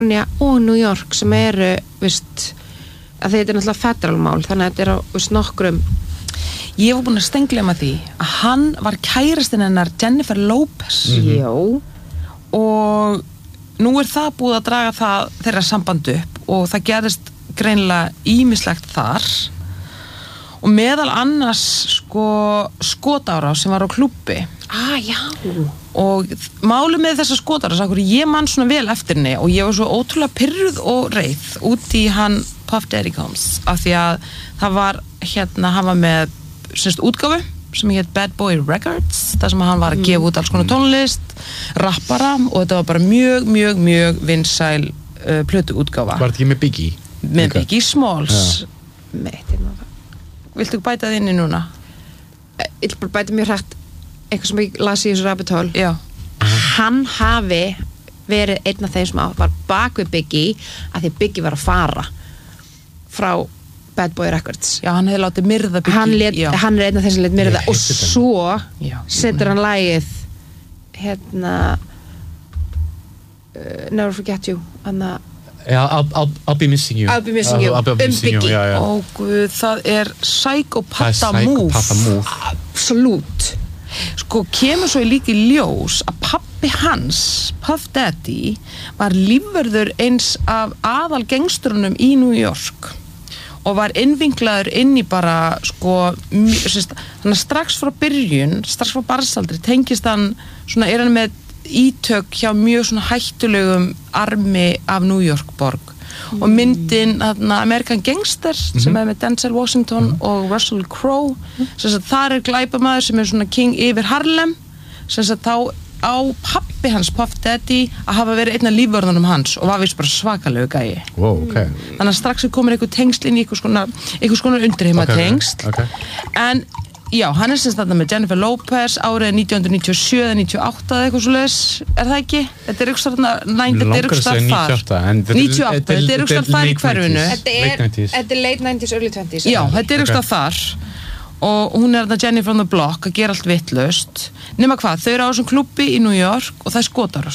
og New York sem eru, veist, að þetta náttúrulega federalmál, þannig að þetta á, veist, nokkrum. Ég var búin að stenglema því að hann var kærastinn hennar Jennifer Lopez. Já. Og nú það búið að draga það þeirra samband upp og það gerðist greinilega ýmislegt þar og meðal annars skotárás sem var á klúbbi. Já. Og málið með þessa skotárás, ég man svona vel eftir henni og ég var svo ótrúlega pirruð og reið út í hann Puff Daddy Combs af því að það var hann var með útgáfu sem hét Bad Boy Records, þar sem hann var að gefa út alls konar tónlist, rappara og þetta var bara mjög vinsæl plötuútgáfa. Var þetta ekki með Biggie? Með Biggie Smalls. Viltu bæta það inn í núna? Ég vil bara bæta mjög hrætt eitthvað sem ég las í þessu rabbit hole. Já. Hann hafi verið einn af þeim sem var bak við Biggie að því Biggie var að fara frá Bad Boy Records. Já, hann hefði látið myrða Biggie. Hann einn af þeim sem lét myrða og svo setur hann lagið Never Forget You I'll be missing you. I'll be missing you. Biggie. Ó guð, það psychopatha move. Absolutt. Kemur svo líka í ljós að pabbi hans, Puff Daddy, var lífvörður eins af aðal gangstrunum í New York og var innvinklaður inn í bara hann strax frá byrjun, strax frá barnsaldri tengist hann, hann með ítök hjá mjög svona hættulegum armi af New York borg og myndin American Gangster sem með Denzel Washington og Russell Crowe þar glæpamaður sem svona king yfir Harlem þá á pabbi hans Puff Daddy að hafa verið einn af lífvörðunum hans og var vist bara svakalegu gæi. Þannig að strax komin einhver tengsl inn í einhvers konar undirheima tengsl. En já, hann þarna með Jennifer Lopez árið 1997 eða 98 eða eitthvað svoleiðis, það ekki? Þetta ykkur þar. 98, þetta ykkur þar í hverfinu. Þetta late 90s, early 20s. Já, þetta ykkur þar. Og hún þarna Jenny from the Block að gera allt vitlaust. Nema hvað, þau eru á þessum klúbbi í New York og það skotárás.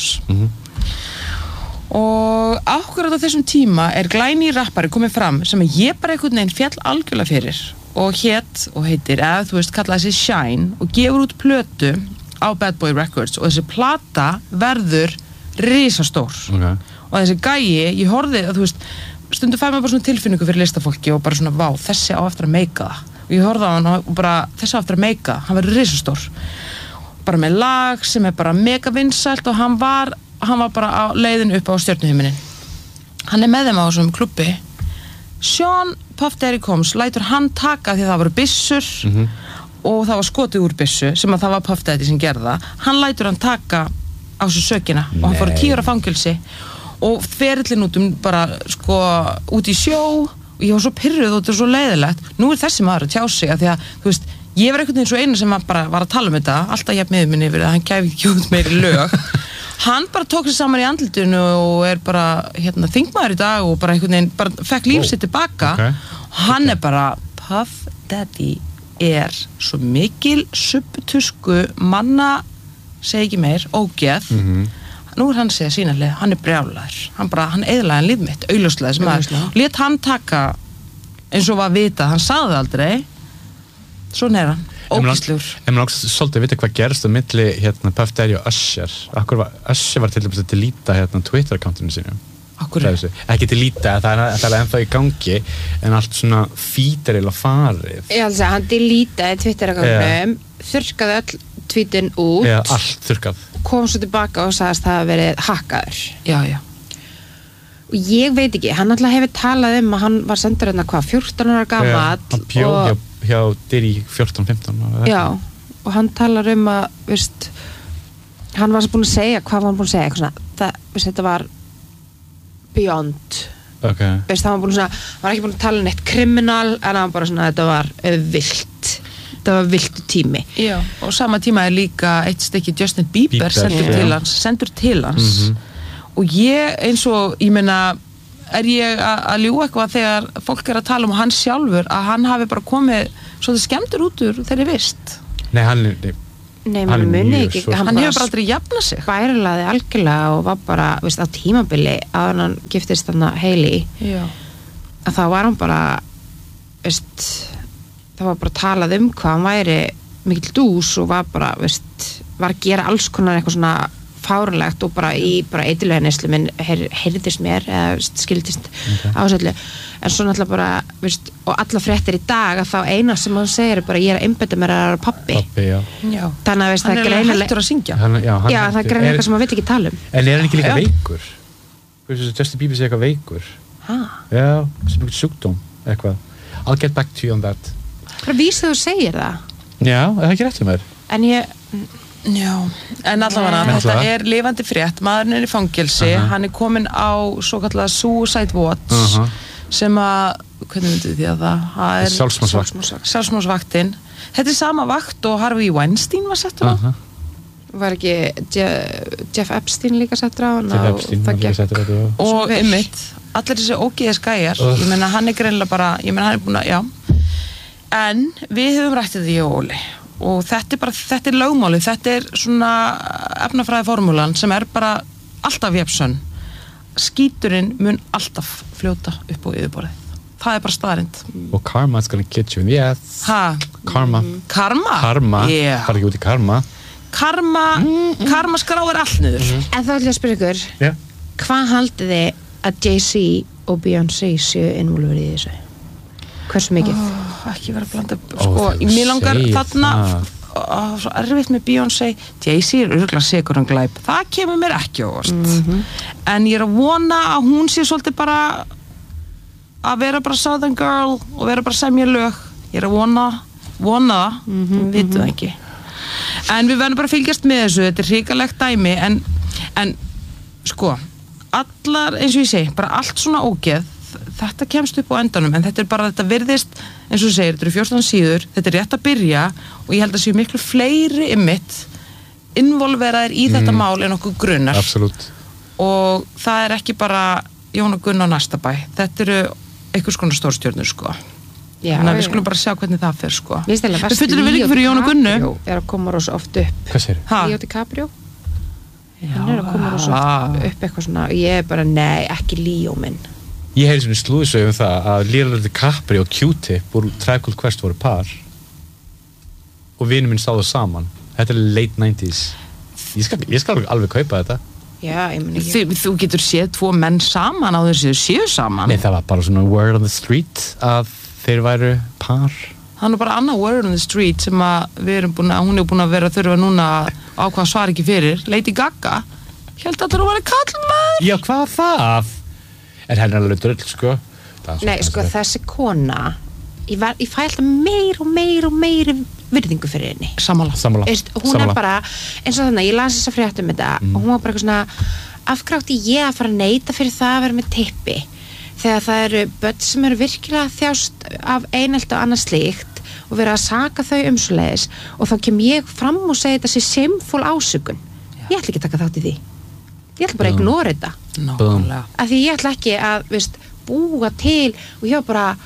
Og akkurat á þessum tíma glæný rappari komið fram sem ég bara einhvern veginn féll algjörlega fyrir og heitir, eða þú veist, kallaði sig Shine og gefur út plötu á Bad Boy Records og þessi plata verður risastór. Og þessi gæi, ég horfði að þú veist, stundum fæ maður bara svona tilfinningu fyrir listafólki og bara svona, vá, þessi á eftir að meika það. Og ég horfði á hann og bara, þessi á eftir að meika, hann verður risastór. Bara með lag sem bara mega vinsælt og hann var bara á leiðin upp á stjörnuhiminin. Hann með þeim á þessum klubbi. Sean Puff Daddy Combs lætur hann taka því það voru byssur og það var skotið úr byssu sem að það var Puff Daddy sem gerði það. Hann lætur hann taka á þessu sökina og hann fór 10 ára fangelsi og ferillin út bara út í sjó og ég var svo pirruð og þetta svo leiðilegt. Nú þessi maður að tjá sig að því að þú veist, ég var einhvern veginn svo einu sem bara var að tala um þetta, alltaf jafn með minni yfir að hann gæfi ekki út meiri lög. Hann bara tók sér saman í andlitinu og bara þingmaður í dag og bara einhvern veginn bara fekk líf sitt tilbaka. Hann bara, Puff Daddy svo mikil subtusku manna, segi ekki meir, ógeð. Nú hann segja sína leið, hann brjálaður. Hann eyðilaði hann líf mitt, augljóslega sem að lét hann taka eins og var vitað, hann sagði aldrei. Svona hann. Ógíslugur. En maður også svolítið vita hvað gerst á milli Puff Daddy og Usher. Usher var til dæmis að deleta Twitter-akkauntinu sínu. Ekki deleta, það ennþá í gangi en allt svona feed eiginlega farið. Já, þess að hann deletaði Twitter-akkauntinu, þurrkaði öll tweetin út. Já, allt þurrkað. Kom svo tilbaka og sagðist það hafa verið hakkaður. Já. Og ég veit ekki, hann alltaf hefur talað að hann var sendur 14 ára gamall. Hann bjó hjá Diddy 14-15. Já, og hann talar að, veist, hann var búin að segja, hvað var hann búin að segja, eitthvað svona, þetta var beyond. Veist, hann var ekki búin að tala neitt kriminal, en hann bara svona, þetta var vilt. Þetta var viltu tími. Já, og sama tíma líka eitt stykki Justin Bieber sendur til hans. Og ég, eins og, ég meina, ég að ljúga eitthvað þegar fólk að tala hann sjálfur, að hann hafi bara komið svolítið skemmtur út úr þeirri vist? Nei, Nei, maður muni ekki, hann hefur bara aldrei jafnað sig bærilaði algjörlega og var bara, veist, á tímabili að hann giftist þarna Hailey að þá var hann bara veist, það var bara talað hvað hann væri mikill dús og var bara, veist, var að gera alls konar eitthvað svona fárlegt og bara í eiturlega neyslu minn heyrðist mér eða veist, skildist ásætlu en svo náttúrulega bara veist, og alla fréttir í dag að þá eina sem hann segir bara ég að einbeita mér að vera pappi já. Þannig að veist, hann er hættur að syngja já, það er greinilega eitthvað sem hann vill ekki tala en er hann ekki líka veikur? Justin Bieber sé eitthvað veikur já, sem eitthvað sjúkdóm eitthvað I'll get back to you on that hvað vísið þú segir það? já, það er ekki rétt um þér en ég já, en allavega þetta er lifandi frétt, maðurinn er í fangelsi hann er komin á svo kallega Suicide Watch sem að, hvernig myndið því að það er sjálfsmorðsvaktin þetta er sama vakt og Harvey Weinstein var settur á var ekki Jeff Epstein líka settur á og einmitt allir þessi ógeðis gæjar ég meina hann er greinilega bara hann er búin að, já en við höfum rætt þetta í Óli og þetta er lögmáli, þetta er svona efnafræði formúlan sem er bara alltaf jafnsönn skíturinn mun alltaf fljóta upp á yfirborðið það er bara staðarind og karma's gonna get you in the ass karma yeah. fara ekki út í karma skráir allt niður en þá ætlum ég að spyrja ykkur hvað haldið þið að Jay-Z og Beyoncé séu involverið í þessu? Hversu mikið? Ekki vera að blanda sko, mér langar þarna svo erfitt með Beyoncé Jay-Z er örugglega sekur glæp það kemur mér ekki á óvart en ég er að vona að hún sé svolítið bara að vera bara Southern Girl og vera bara semja lög ég er að vona það við vitum það ekki en við verðum bara að fylgjast með þessu þetta er hrikalegt dæmi en sko allar eins og ég segi bara allt svona ógeð þetta kemst upp á endanum en þetta er bara þetta virðist eins og þú segir, þetta eru 14 síður þetta er rétt að byrja og ég held að séu miklu fleiri involveraðir í þetta mál en okkur grunnar absolutt og það er ekki bara Jón og Gunn á næsta bæ þetta eru einhvers konar stórstjörnur sko þannig að við skulum bara sjá hvernig það fer sko við fyllum við ekki fyrir Jón og Gunnu er að koma rosa oft upp hvað sér? Leo DiCaprio hann er að koma rosa oft upp eitthvað svona ég er bara, nei, ekki Leo minn ég heyri svona slúðisögu það að Leonardo DiCaprio og Q-Tip og Tribe Called Quest voru par og vinur minn stáðu saman þetta er late 90s ég skal alveg kaupa þetta já, ég meni ekki þú getur séð 2 menn saman á þessu séu saman nei, það var bara svona word on the street að þeir væru par það er bara annað word on the street sem að hún er búin að vera þurfa núna á hvað svar ekki fyrir Lady Gaga held að það var kallmaður já, hvað það? En henni er alveg drull, sko. Nei, sko, þessi kona ég fæ alltaf meir virðingu fyrir henni. Sammála. Hún er bara, eins og þannig, ég las þess að frétta um þetta og hún var bara eitthvað svona afgrátti ég að fara að neita fyrir það að vera með tippi þegar það eru börn sem eru virkilega þjást af einelti og annað slíkt og vera að saka þau svoleiðis og þá kem ég fram og segi þetta sé shameful ásökun. Ég ætla ekki að taka þátt í því. Ég ætla bara að ignora þetta af því ég ætla ekki að búa til og ég var bara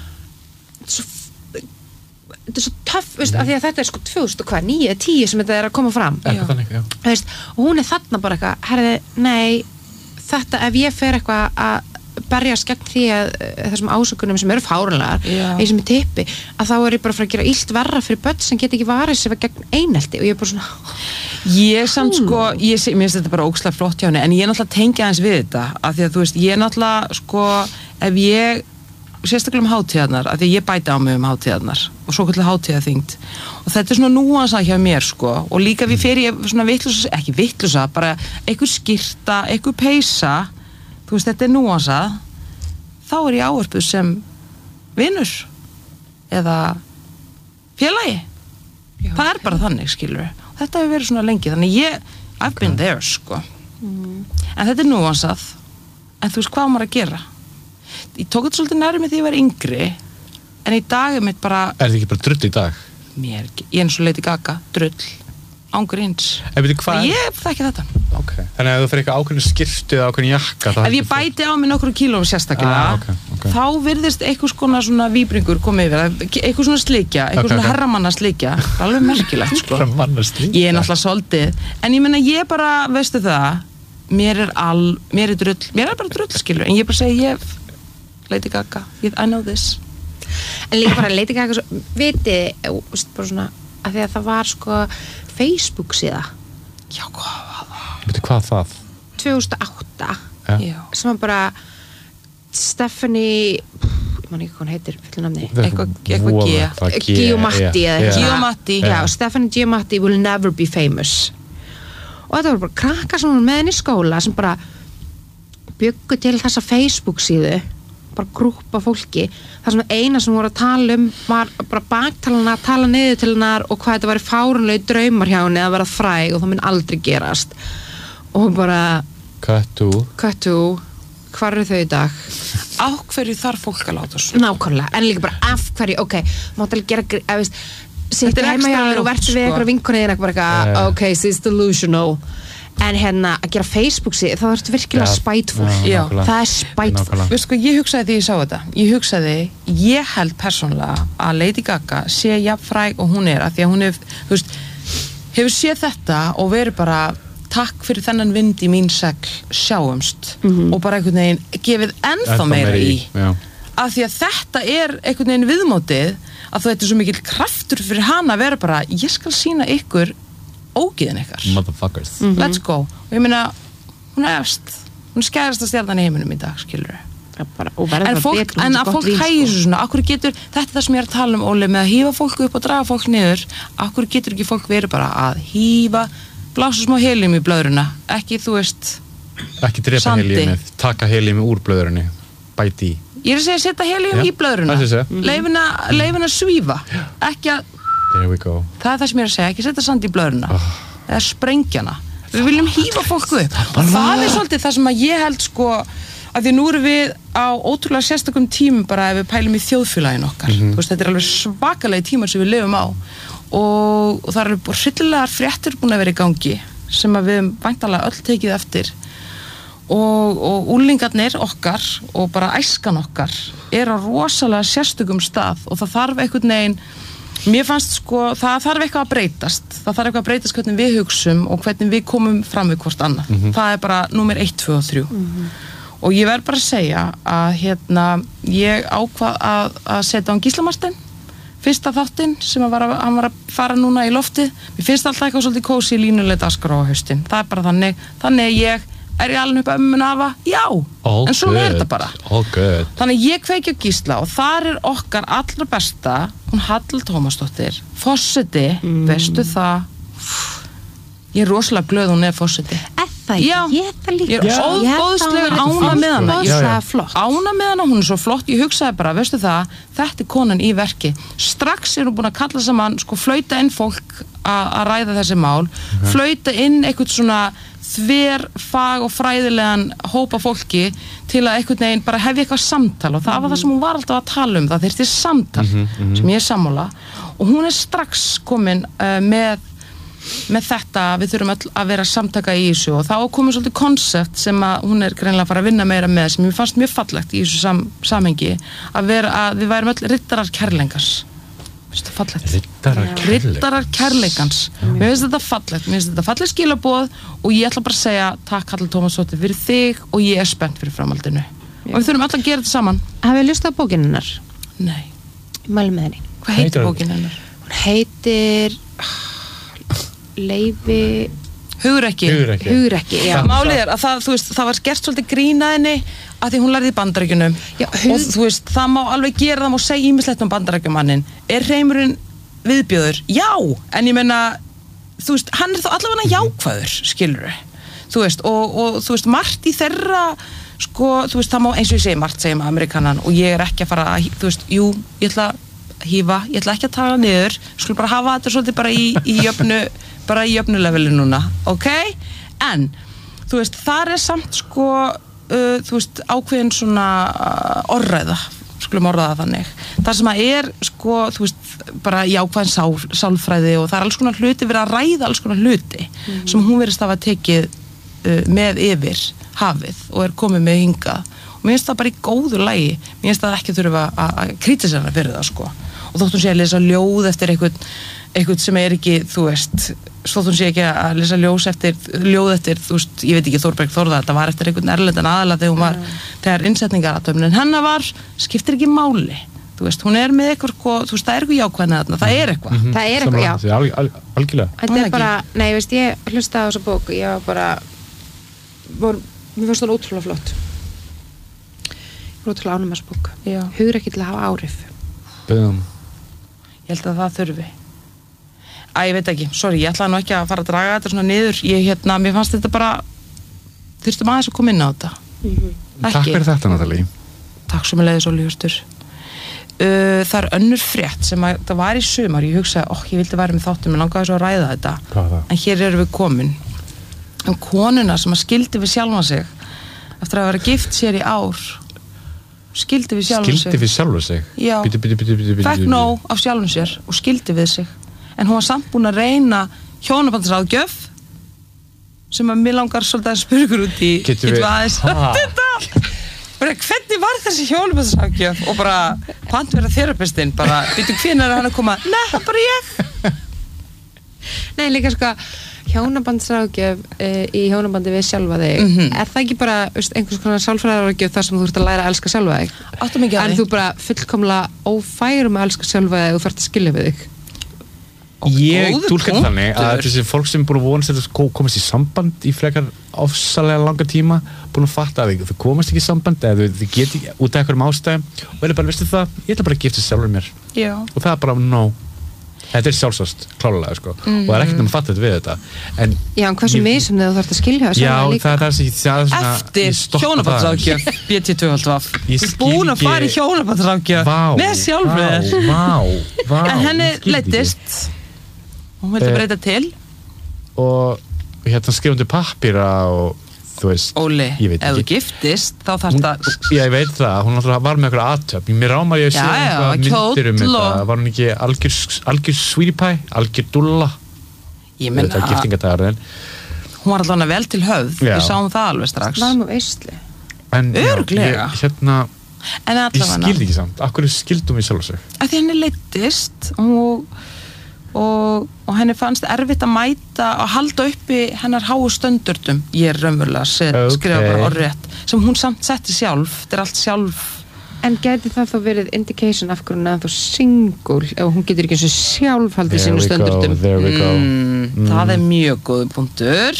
þetta er svo töff af því að þetta er sko 2009-10 sem þetta er að koma fram og hún er þarna bara eitthvað herði, nei, þetta ef ég fer eitthvað að berjast gegn því að þessum ásökunum sem eru fáránlegar eins sem er tippi að þá er ég bara að fara að gera illt verra fyrir börn sem get ekki varið sér gegn einelti og ég er bara svona ég samt sko, mér finnst þetta bara ógeðslega flott hjá henni en ég náttúrulega tengja aðeins við þetta af því að þú veist, ég náttúrulega sko ef ég, sérstaklega hátíðarnar af því ég bæti á mig hátíðarnar og svo kallar hátíðarþyngd og þetta er svona núansa hjá mér sko og líka við fyrir svona vittlusa, ekki vittlusa bara einhver skyrta, einhver peysa þú veist, þetta er núansað þá er ég ávarpuð sem vinur eða félagi það er bara þannig, skilur þetta hefur verið svona lengi, þannig I've been there, sko en þetta er núansað en þú veist, hvað maður að gera ég tók þetta svolítið nærmið því ég var yngri en í dag er mitt bara er þetta ekki bara drull í dag? Ég er eins og Lady Gaga, drull ángríns. Ég þekki þetta. Okay. Þannig að þú fyrir eitthvað ákveðin skyrtu eða ákveðin jakka. Ef ég bæti á mig nokkru kílóum sérstaklega, þá virðist eitthvað svona víbringur koma yfir, eitthvað svona slikja, eitthvað svona herramanna slikja. Það er alveg merkilegt, sko. Herramanna slikja? Ég náttúrulega soldið. En ég meina, ég bara, veistu það, mér er bara drull, skilur, en ég bara segi, Lady Gaga, I know this. En líka bara Lady Gaga, viti, bara svona, að því að það var, sko, Facebook síða. Já, hvað var það? Hvað það? 2008 sem var bara Stephanie ég man ekki hvað hún heitir fullnafni eitthvað Giamatti Stephanie Giamatti will never be famous og þetta var bara krakkar sem var með henni í skóla sem bara byggu til þessa Facebook síðu bara grúpa fólki það sem eina sem voru að tala var bara baktalana að tala niður til hennar og hvað þetta væri fárunlegu draumar hjá henni að vera fræg og það mun aldrei gerast og bara cut to hvar eru þau í dag á hverju þarf fólk að láta svo nákvæmlega, en líka bara af hverju mátt alveg gera sittu heima hjá þér og verður við eitthvað vinkonið eitthvað she's delusional en hérna að gera Facebook síðu þá ertu virkilega spætful það er spætful veistu hvað ég hugsaði því ég sá þetta ég held persónulega að Lady Gaga sé jafnfræg og hún er að því að hún hefur séð þetta og verið bara takk fyrir þennan vind í mín segl sjáumst og bara einhvern veginn gefið ennþá meira í af því að þetta er einhvern veginn viðmótið að þetta er svo mikill kraftur fyrir hana að vera bara ég skal sýna ykkur ógiðin ykkar motherfuckers let's go og ég meina hún er skærasta stjarnan í heiminum í dag skilur en að fólk hægir svo svona akkur getur, þetta er það sem ég er að tala Óli með að hífa fólk upp og draga fólk niður akkur getur ekki fólk verið bara að hífa blása smá helium í blöðruna ekki ekki drepa heliumið taka heliumið úr blöðrunni bæti í ég er að segja setja helium í blöðruna leifin að svífa ekki að það er það sem ég er að segja ekki setja sand í blöðruna eða sprengjana við viljum hífa fólk upp og það er svolítið það sem að ég held að því nú erum við á ótrúlega sérstakum tímum bara ef við pælum í þjóðfélaginu okkar þetta er alveg svakalegi tímar sem við lifum á og það eru hryllilegar fréttir búin að vera í gangi sem að við væntanlega öll tekið eftir og úlingarnir okkar og bara æskan okkar er á rosalega sérstökum stað og það þarf einhvern veginn mér fannst það þarf eitthvað að breytast hvernig við hugsum og hvernig við komum fram við hvort annað það er bara númer 1, 2 og 3 og ég verð bara að segja að ég ákvað að setja á Gísla Martein fyrsta þáttinn sem hann var að fara núna í loftið mér finnst alltaf eitthvað svolítið kósi línuleg dagskrá á haustin það er bara þannig ég er ég alveg upp að ömmun afa en svona er þetta bara þannig ég kveiki á Gísla og þar er okkar allra besta hún Hall Tómasdóttir forseti, veistu það ég er rosalega glöð hún er forseti ég er óbóðslega ána með hana ána með hana, hún er svo flott ég hugsaði bara, veistu það, þetta er konan í verki strax er hún búin að kalla saman flauta inn fólk að ræða þessi mál flauta inn eitthvað svona þverfag og fræðilegan hópa fólki til að einhvern veginn bara hefja eitthvað samtal og það var það sem hún var alltaf að tala um það þyrfti samtal sem ég er sammála og hún er strax komin með þetta við þurfum öll að vera samtaka í þessu og þá komið svolítið konsept sem að hún er greinlega að fara að vinna meira með sem ég fannst mjög fallegt í þessu samhengi að við værum öll rittarar kærleikans rittarar kærleikans mér finnst þetta fallegt skilaboð og ég ætla bara að segja takk Hall Tómasdóttir fyrir þig og ég er spennt fyrir framhaldinu og við þurfum öll að gera þetta saman Hafið þið hlustað á bókinu hennar? Nei Ég mæli með henni Hvað heitir bókinu hennar? Hún heitir Leifi Hugrekki Málið er að það var gert svolítið grínaðinni að því hún lærði í Bandaríkjunum og það má alveg gera það má segja ýmislegt Bandaríkjumannin er hreimurinn viðbjóður? Já, en ég meina hann er þá allavega jákvæður skilurðu og margt í þeirra það má eins og ég segi margt segja með Amerikanan og ég er ekki að fara að ég ætla að hífa, ég ætla ekki að taka niður skulum bara hafa þetta svolítið bara í jöfnu leveli núna, ok? En, þar er samt ákveðin svona orðræða, skulum orða það þannig. Það sem að sko, þú veist, bara jákvæðin sálfræði og það alls konar hluti verið að ræða alls konar hluti sem hún verið að hafa tekið með yfir hafið og komið með hingað. Og mér finnst það bara í góðu lagi. Mér finnst það ekki þurfa að kritisera fyrir það, sko. Og þótt hún sé að lesa ljóð eftir eitthvað sem ekki, þú veist, þótt hún sé ekki að lesa ljóð eftir, þú veist, ég veit ekki, Þórberg Þórða, þetta var eftir einhvern erlendan aðila þegar hún var, þegar innsetningarathöfnin hennar var, skiptir ekki máli. Þú veist, hún með eitthvað, þú veist, það eitthvað jákvæðna þarna, það eitthvað. Það eitthvað, já. Algjörlega. Þetta bara, nei, veist, ég hlustaði á þessa bók, ég var bara, mér fannst það ótrúlega flott. Ég var ótrúlega ánum með þessa bók. Hugur ekki til að hafa áhrif. Ég held að það þurfi. Ég veit ekki, sorry, ég ætlaði nú ekki að fara að draga þetta svona niður. Mér fannst þetta bara, þurftum aðeins að koma inn á þetta. Takk fyrir þetta, Natalie. Takk sem að leiði svo ljústur. Það önnur frétt sem að það var í sumar, ég hugsaði, ég vildi vera með þáttum, en langaði svo að ræða þetta. Hvað það? En hér erum við komin. Konuna sem að skildi við sjálfa sig, eftir að vera gift sér í ár, skildi við sjálfa sig? Já. Fekk nóg af sjálfum sér og skildi við sig. En hún var samt búin að reyna hjónabandsráðgjöf sem að mér langar svolítið að spyrja ykkur út í. Getum við aðeins þetta? Hvernig var þessi hjónabandsráðgjöf? Og bara, hvað vera þerapistinn? Bara, veitu hvenær er hann að koma? Nei, bara ég. Nei, líka sko, hjónabandsráðgjöf í hjónabandi við sjálfa þig. Er það ekki bara einhvers konar sálfræðiráðgjöf þar sem þú ert að læra að elska sjálfa þig? Áttum ekki að því. En þú bara fullkomlega ófær að elska sjálfa þig og þú ert að skilja við þig. Ég túlkar þannig að þessi fólk sem búin að vonast að komast í samband í frekar ofsalega langa tíma búin að fatta að þau komast ekki í samband eða þau geti ekki út af einhverjum ástæðum og bara, veistu það, ég ætla bara að gifta sjálfur mér. Já. Og það bara, þetta sjálfsagt, klálega, sko. Og það ekkert að maður fatta þetta við þetta. Já, en hversu misum þegar þú þarft að skilja það sjálfa líka? Já, það er eftir hjónabandsráðgjöf BT2 Þú búin að fara í hjónabandsráðgjöf með sjálfur þér. En henni leiddist. Hún vildi breyta til og skrifandi pappíra og þú veist, Óli, ef þú giftist þá þarf það ég veit það, hún var með eitthvað aðtöfn mér rámar ég að sé eitthvað myndir þetta var hún ekki algjör sweetie pie, algjör dulla ég menna að giftingadagurinn hún var allavega vel til höfð, við sáum það alveg strax það var mjög veistli örglega ég skildi ekki samt, akkur skildum við sjálf og sig að því henni leiddist og henni fannst erfitt að mæta og halda uppi hennar háu stöndurdum ég raunverulega skrifa bara orðrétt sem hún samt setti sjálf þetta allt sjálf en gæti það þá verið indication af hvernig að þú single ef hún getur ekki eins og sjálf haldið sínu stöndurdum það mjög góð punktur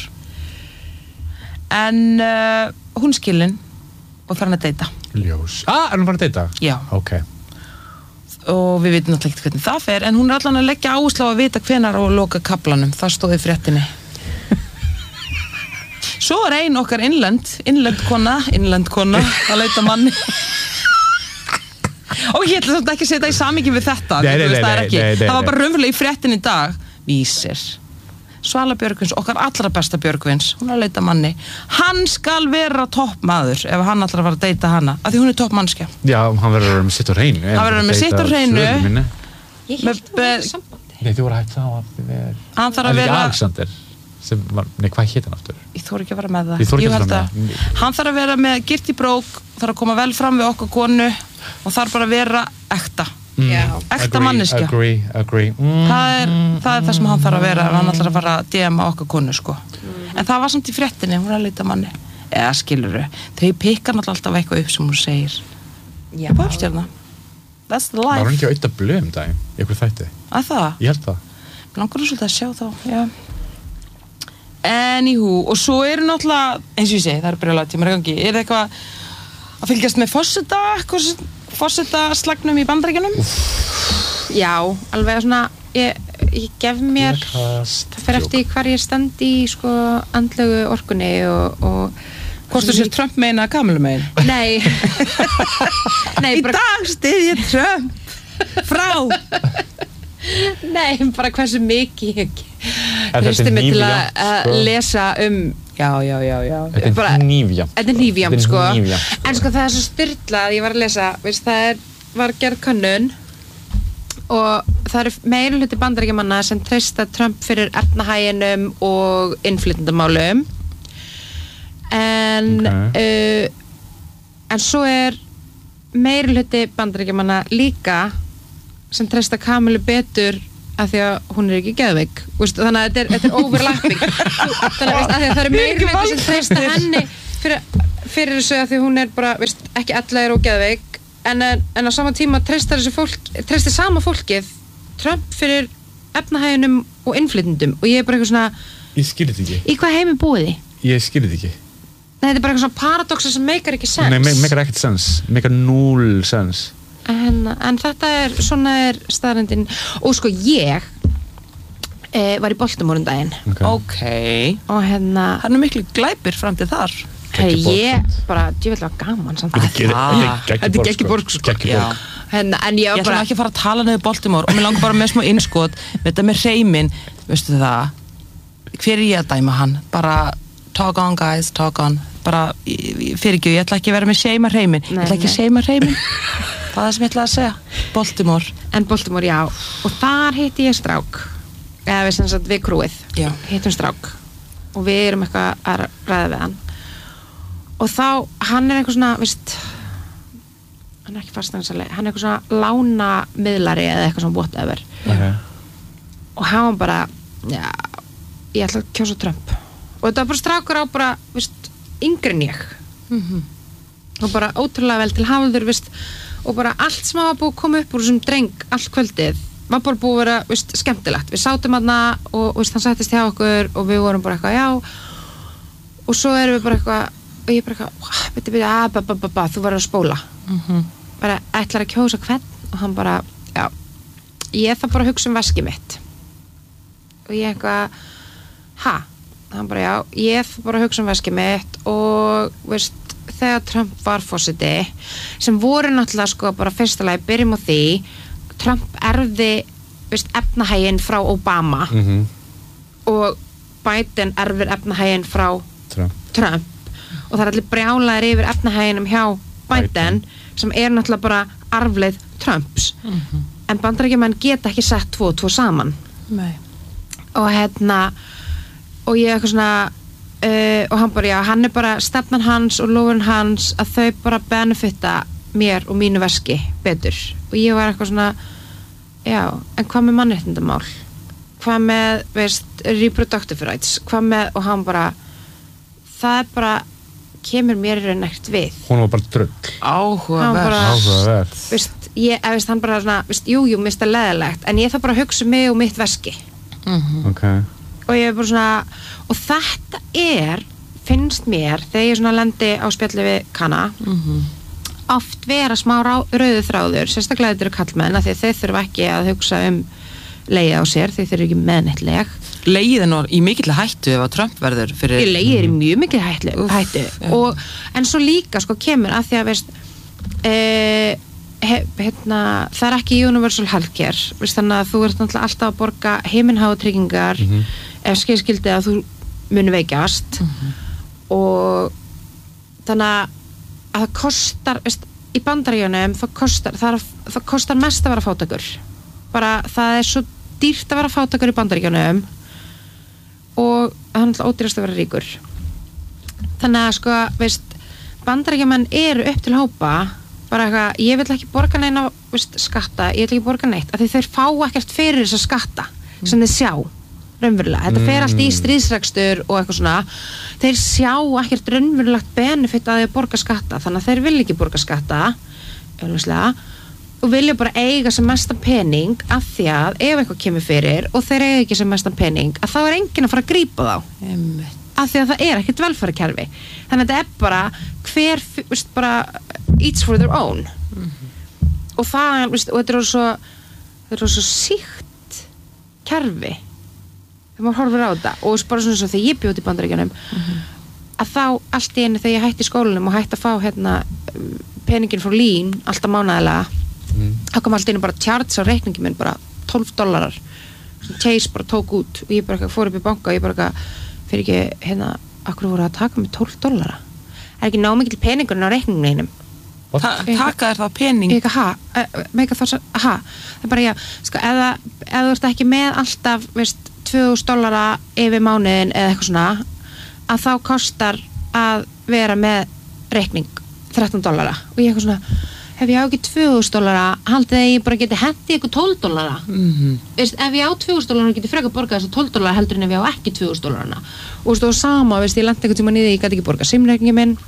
en hún skilin og þarf hann að deyta ljós, er hún bara að deyta? Já ok og við vitum náttúrulega ekki hvernig það fer en hún allan að leggja áherslu á að vita hvenar og loka kaplanum, það stóði fréttinni svo ein okkar innlend kona að leita manni og ég ætla samt ekki að setja í samhengi við þetta það var bara raunverulega í fréttinni í dag vísir Svala Björgvins, okkar allra besta Björgvins hún að leita manni, hann skal vera toppmaður ef hann allra var að deyta hana af því hún er toppmannskja já, hann verður með sitt á hreinu hann verður með sitt á hreinu ég held að það er sambandi nei, þú voru hægt þá hann þarf að vera Alexander hvað hétt hann aftur? ég þór ekki að vera með það hann þarf að vera með girt í brók þarf að koma vel fram við okkar konu og þarf bara að vera ekta ekta manneskja agree. Það er það sem hann þarf að vera ef hann ætlar að fara að DM-a okkar konu sko. En það var samt í fréttinni hún er að leita manni eða skilurðu, þau pikkar náttúrulega alltaf eitthvað upp sem hún segir popstjarna that's the life var hún ekki að auðvitað blöðum daginn í einhverju þætti? Að það? Ég held það langar hún svolítið að sjá þá anywho, og svo eru náttúrulega eins og ég segi, það eru brjálægt tímar í gangi er eitthvað að fylgjast með forseta-slagnum í Bandaríkjunum? Já, alveg svona ég gef mér það fer eftir hvar ég stend í sko andlegu orkunni og hvort þú sér Trump megin að Kamilu megin? Nei í dag styð ég Trump frá nei, bara hversu mikið ég hlusti mig til að lesa Þetta er hnífjamt sko. En sko það er svo styrlað, ég var að lesa, veist, það var gerð könnun og það eru meirihluti Bandaríkjamanna sem treysta Trump fyrir efnahæginum og innflytjendamálum en svo meirihluti Bandaríkjamanna líka sem treysta Kamilu betur af því að hún ekki geðveik, þannig að þetta er overlapping þannig að það eru meirihluti sem treysta henni fyrir þessu að því hún bara ekki ellegar og geðveik en á sama tíma treystir sama fólkið Trump fyrir efnahæginum og innflytjendum og ég bara eitthvað svona ég skil þetta ekki í hvað heimi búið þið? Ég skil þetta ekki Nei, þetta er bara eitthvað svona paradoxa sem meikar ekki sens Nei, meikar ekkert sens, meikar 0 sens en þetta svona staðreyndin og sko ég var í Baltimore daginn ok og það miklu glæpir fram til þar ég bara, ég vil vera gaman samt þetta er Geggiborg sko en ég ætla ekki að fara að tala niður Baltimore og mér langar bara með smá innskot þetta með hreiminn, veistu það hver ég að dæma hann bara talk on guys, talk on bara fyrirgjöf, ég ætla ekki að vera með seima hreiminn ég ætla ekki að seima hreiminn það er sem ég ætla að segja, Baltimore já, og þar hitti ég strák eða við krúið hittum strák og við erum eitthvað að ræða við hann og þá, hann eitthvað svona hann ekki fasteignarsali hann eitthvað svona lánamiðlari eða eitthvað svona whatever og hann bara ég ætla að kjósa Trump og þetta var bara strákur á bara yngri en ég og bara ótrúlega vel til hafður og bara allt sem var búið að koma upp úr þessum dreng allt kvöldið var bara búið að vera skemmtilegt við sátum aðna og hann sættist hjá okkur og við vorum bara eitthvað já og svo erum við bara eitthvað og ég bara eitthvað þú verður að spóla bara ætlar að kjósa hvern og hann bara já ég þarf bara að hugsa veskið mitt og ég eitthvað hann bara já ég þarf bara að hugsa veskið mitt og þegar Trump var forseti sem voru náttúrulega sko bara fyrsta lagi byrjum á því Trump erfði efnahægin frá Obama og Biden erfir efnahægin frá Trump og það allir brjálaðir yfir efnahæginum hjá Biden sem náttúrulega bara arfleið Trumps en Bandaríkjamenn geta ekki sett 2 og 2 saman Nei. og og ég eitthvað svona og hann bara já, hann bara stefnan hans og lofurinn hans að þau bara benefita mér og mínu veski betur og ég var eitthvað svona já, en hvað með mannréttindamál hvað með, reproductive rights hvað með, og hann bara það bara kemur mér í raun ekkert við hún var bara drull áhugaverð hann bara svona, jú, mist það leðilegt en ég þarf bara að hugsa mig og mitt veski og ég er bara svona og þetta finnst mér þegar ég svona lendi á spjalli við Kana oft vera smá rauðu þráður sérstaklega þetta eru kallmenn að þeir þurfa ekki að hugsa leið á sér, þeir þurfa ekki meðnættleg Leið í mikill hættu ef að Trump verður fyrir Leið í mjög mikill hættu en svo líka sko kemur að því að það ekki universal healthcare þannig að þú ert náttúrulega alltaf að borga heiminháutryggingar ef skildi að þú muni veikjast og þannig að það kostar í Bandaríkjunum það kostar mest að vera fátækur bara það er svo dýrt að vera fátækur í Bandaríkjunum og það er náttúrulega ódýrast að vera ríkur þannig að sko Bandaríkjamenn eru upp til hópa bara eitthvað, ég vil ekki borga neina skatta, ég vil ekki borga neitt af því þeir fá ekkert fyrir þessa skatta sem þeir sjá raunverulega, þetta fer allt í stríðsrekstur og eitthvað svona, þeir sjá ekkert raunverulegt benefit að þeir borga skatta þannig að þeir vilja ekki borga skatta auðvitað og vilja bara eiga sem mestan pening af því að ef eitthvað kemur fyrir og þeir eiga ekki sem mestan pening að þá er enginn að fara að grípa þá af því að það er ekkert velferðarkerfi þannig að þetta er bara hver bara each for their own og það og þetta er svo síkt kerfi þegar maður horfir á þetta og bara svona svo þegar ég bjóð í Bandaríkjunum að þá allt í einu þegar ég hætti í skólanum og hætti að fá peningin frá Lín alltaf mánaðilega þá kom allt í einu bara charts á reikningi minn bara $12 Chase bara tók út og ég bara fór upp í banka og ég bara fyrir ekki akkur voru að taka mig $12 ekki nóg mikill peningurinn á reikningnum taka þér þá pening það er bara sko, ef þú ert ekki með alltaf veist, $2,000 yfir mánuðin eða eitthvað svona að þá kostar að vera með reikning $13 og ég eitthvað svona hef ég á ekki $2,000 haldið að ég bara geti hendi ykkur $12 veist, ef ég á $2,000 geti frekar borgað þessu $12 heldur en ef ég á ekki $2,000 og stóð sama, veist, ég lenti einhvern tíma niður ég gæti ekki borgað símreikningi minn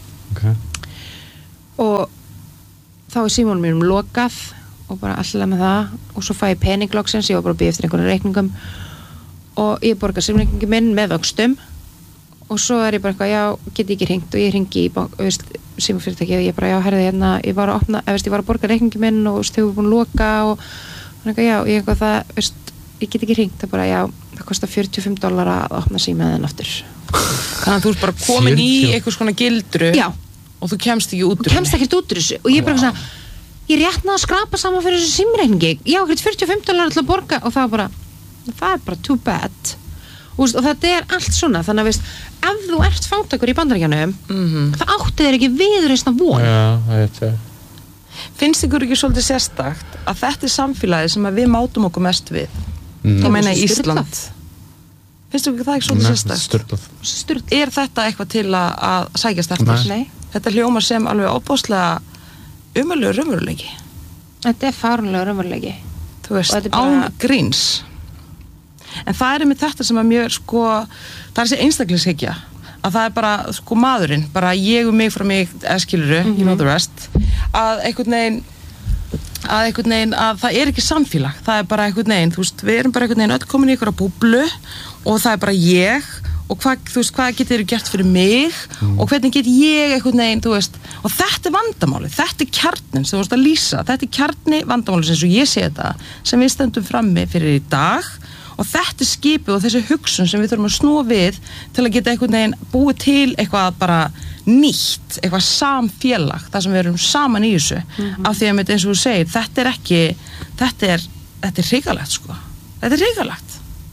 og þá símónum mínum lokað og bara alltaf með það og svo fæ ég peningloksins, ég var bara að bíða eftir einhverjum reikningum og ég borgað símreikningi minn með vöxtum og svo ég bara eitthvað, já, get ég ekki hringt og ég hringi í símafyrirtæki og ég bara, já, herði hérna, ég var að opna ég var að borga reikningi minn og þau voru búin að loka og eitthvað, já, ég eitthvað það ég get ekki hringt, það bara, já það kostar $45 að opna símaðin aftur þannig að þú ert bara komin í eitthvað svona gildru já. Og þú kemst ekki út úr kemst ekkert út úr þessu og ég bara svona ég rétt náðu að skrapa saman fyrir þessu símreikningi já, ekkert $45 til að borga og það er bara too bad og þetta er allt svona þannig að veist, ef þú ert fátækur í Bandaríkjunum það áttu þér ekki viðreisna von finnst ykkur ekki svolítið sérstakt að þetta er samfélagið sem við mátum okkur mest við þá meina Ísland finnst ykkur það ekki svolítið sérstakt er þetta eitthvað til að sækjast eftir? Nei. Þetta hljómar sem alveg óbúslega umölugur raunveruleiki þetta er fáránlegur raunveruleiki þú veist, án gríns en það er með þetta sem að mjög sko, það er þessi einstaklingshyggja að það er bara, sko, maðurinn bara ég og mig frá mig, eða skiluru you know the rest, að einhvern veginn að það er ekki samfélag, það er bara einhvern veginn þú veist, við erum bara einhvern veginn öll komin í einhverja búblu og það er bara ég og hvað getur þér gert fyrir mig og hvernig get ég einhvern veginn, þú veist og þetta er vandamáli, þetta er kjarnin sem þú veist að lýsa, þetta er kjarni vandamáli sem ég sé þetta, sem við stöndum frammi fyrir í dag og þetta er skipið og þessi hugsun sem við þurfum að snúa við til að geta einhvern veginn búið til eitthvað bara nýtt, eitthvað samfélag þar sem við erum saman í þessu af því að eins og þú segir, þetta er ekki þetta er hrikalegt sko þetta er hrikalegt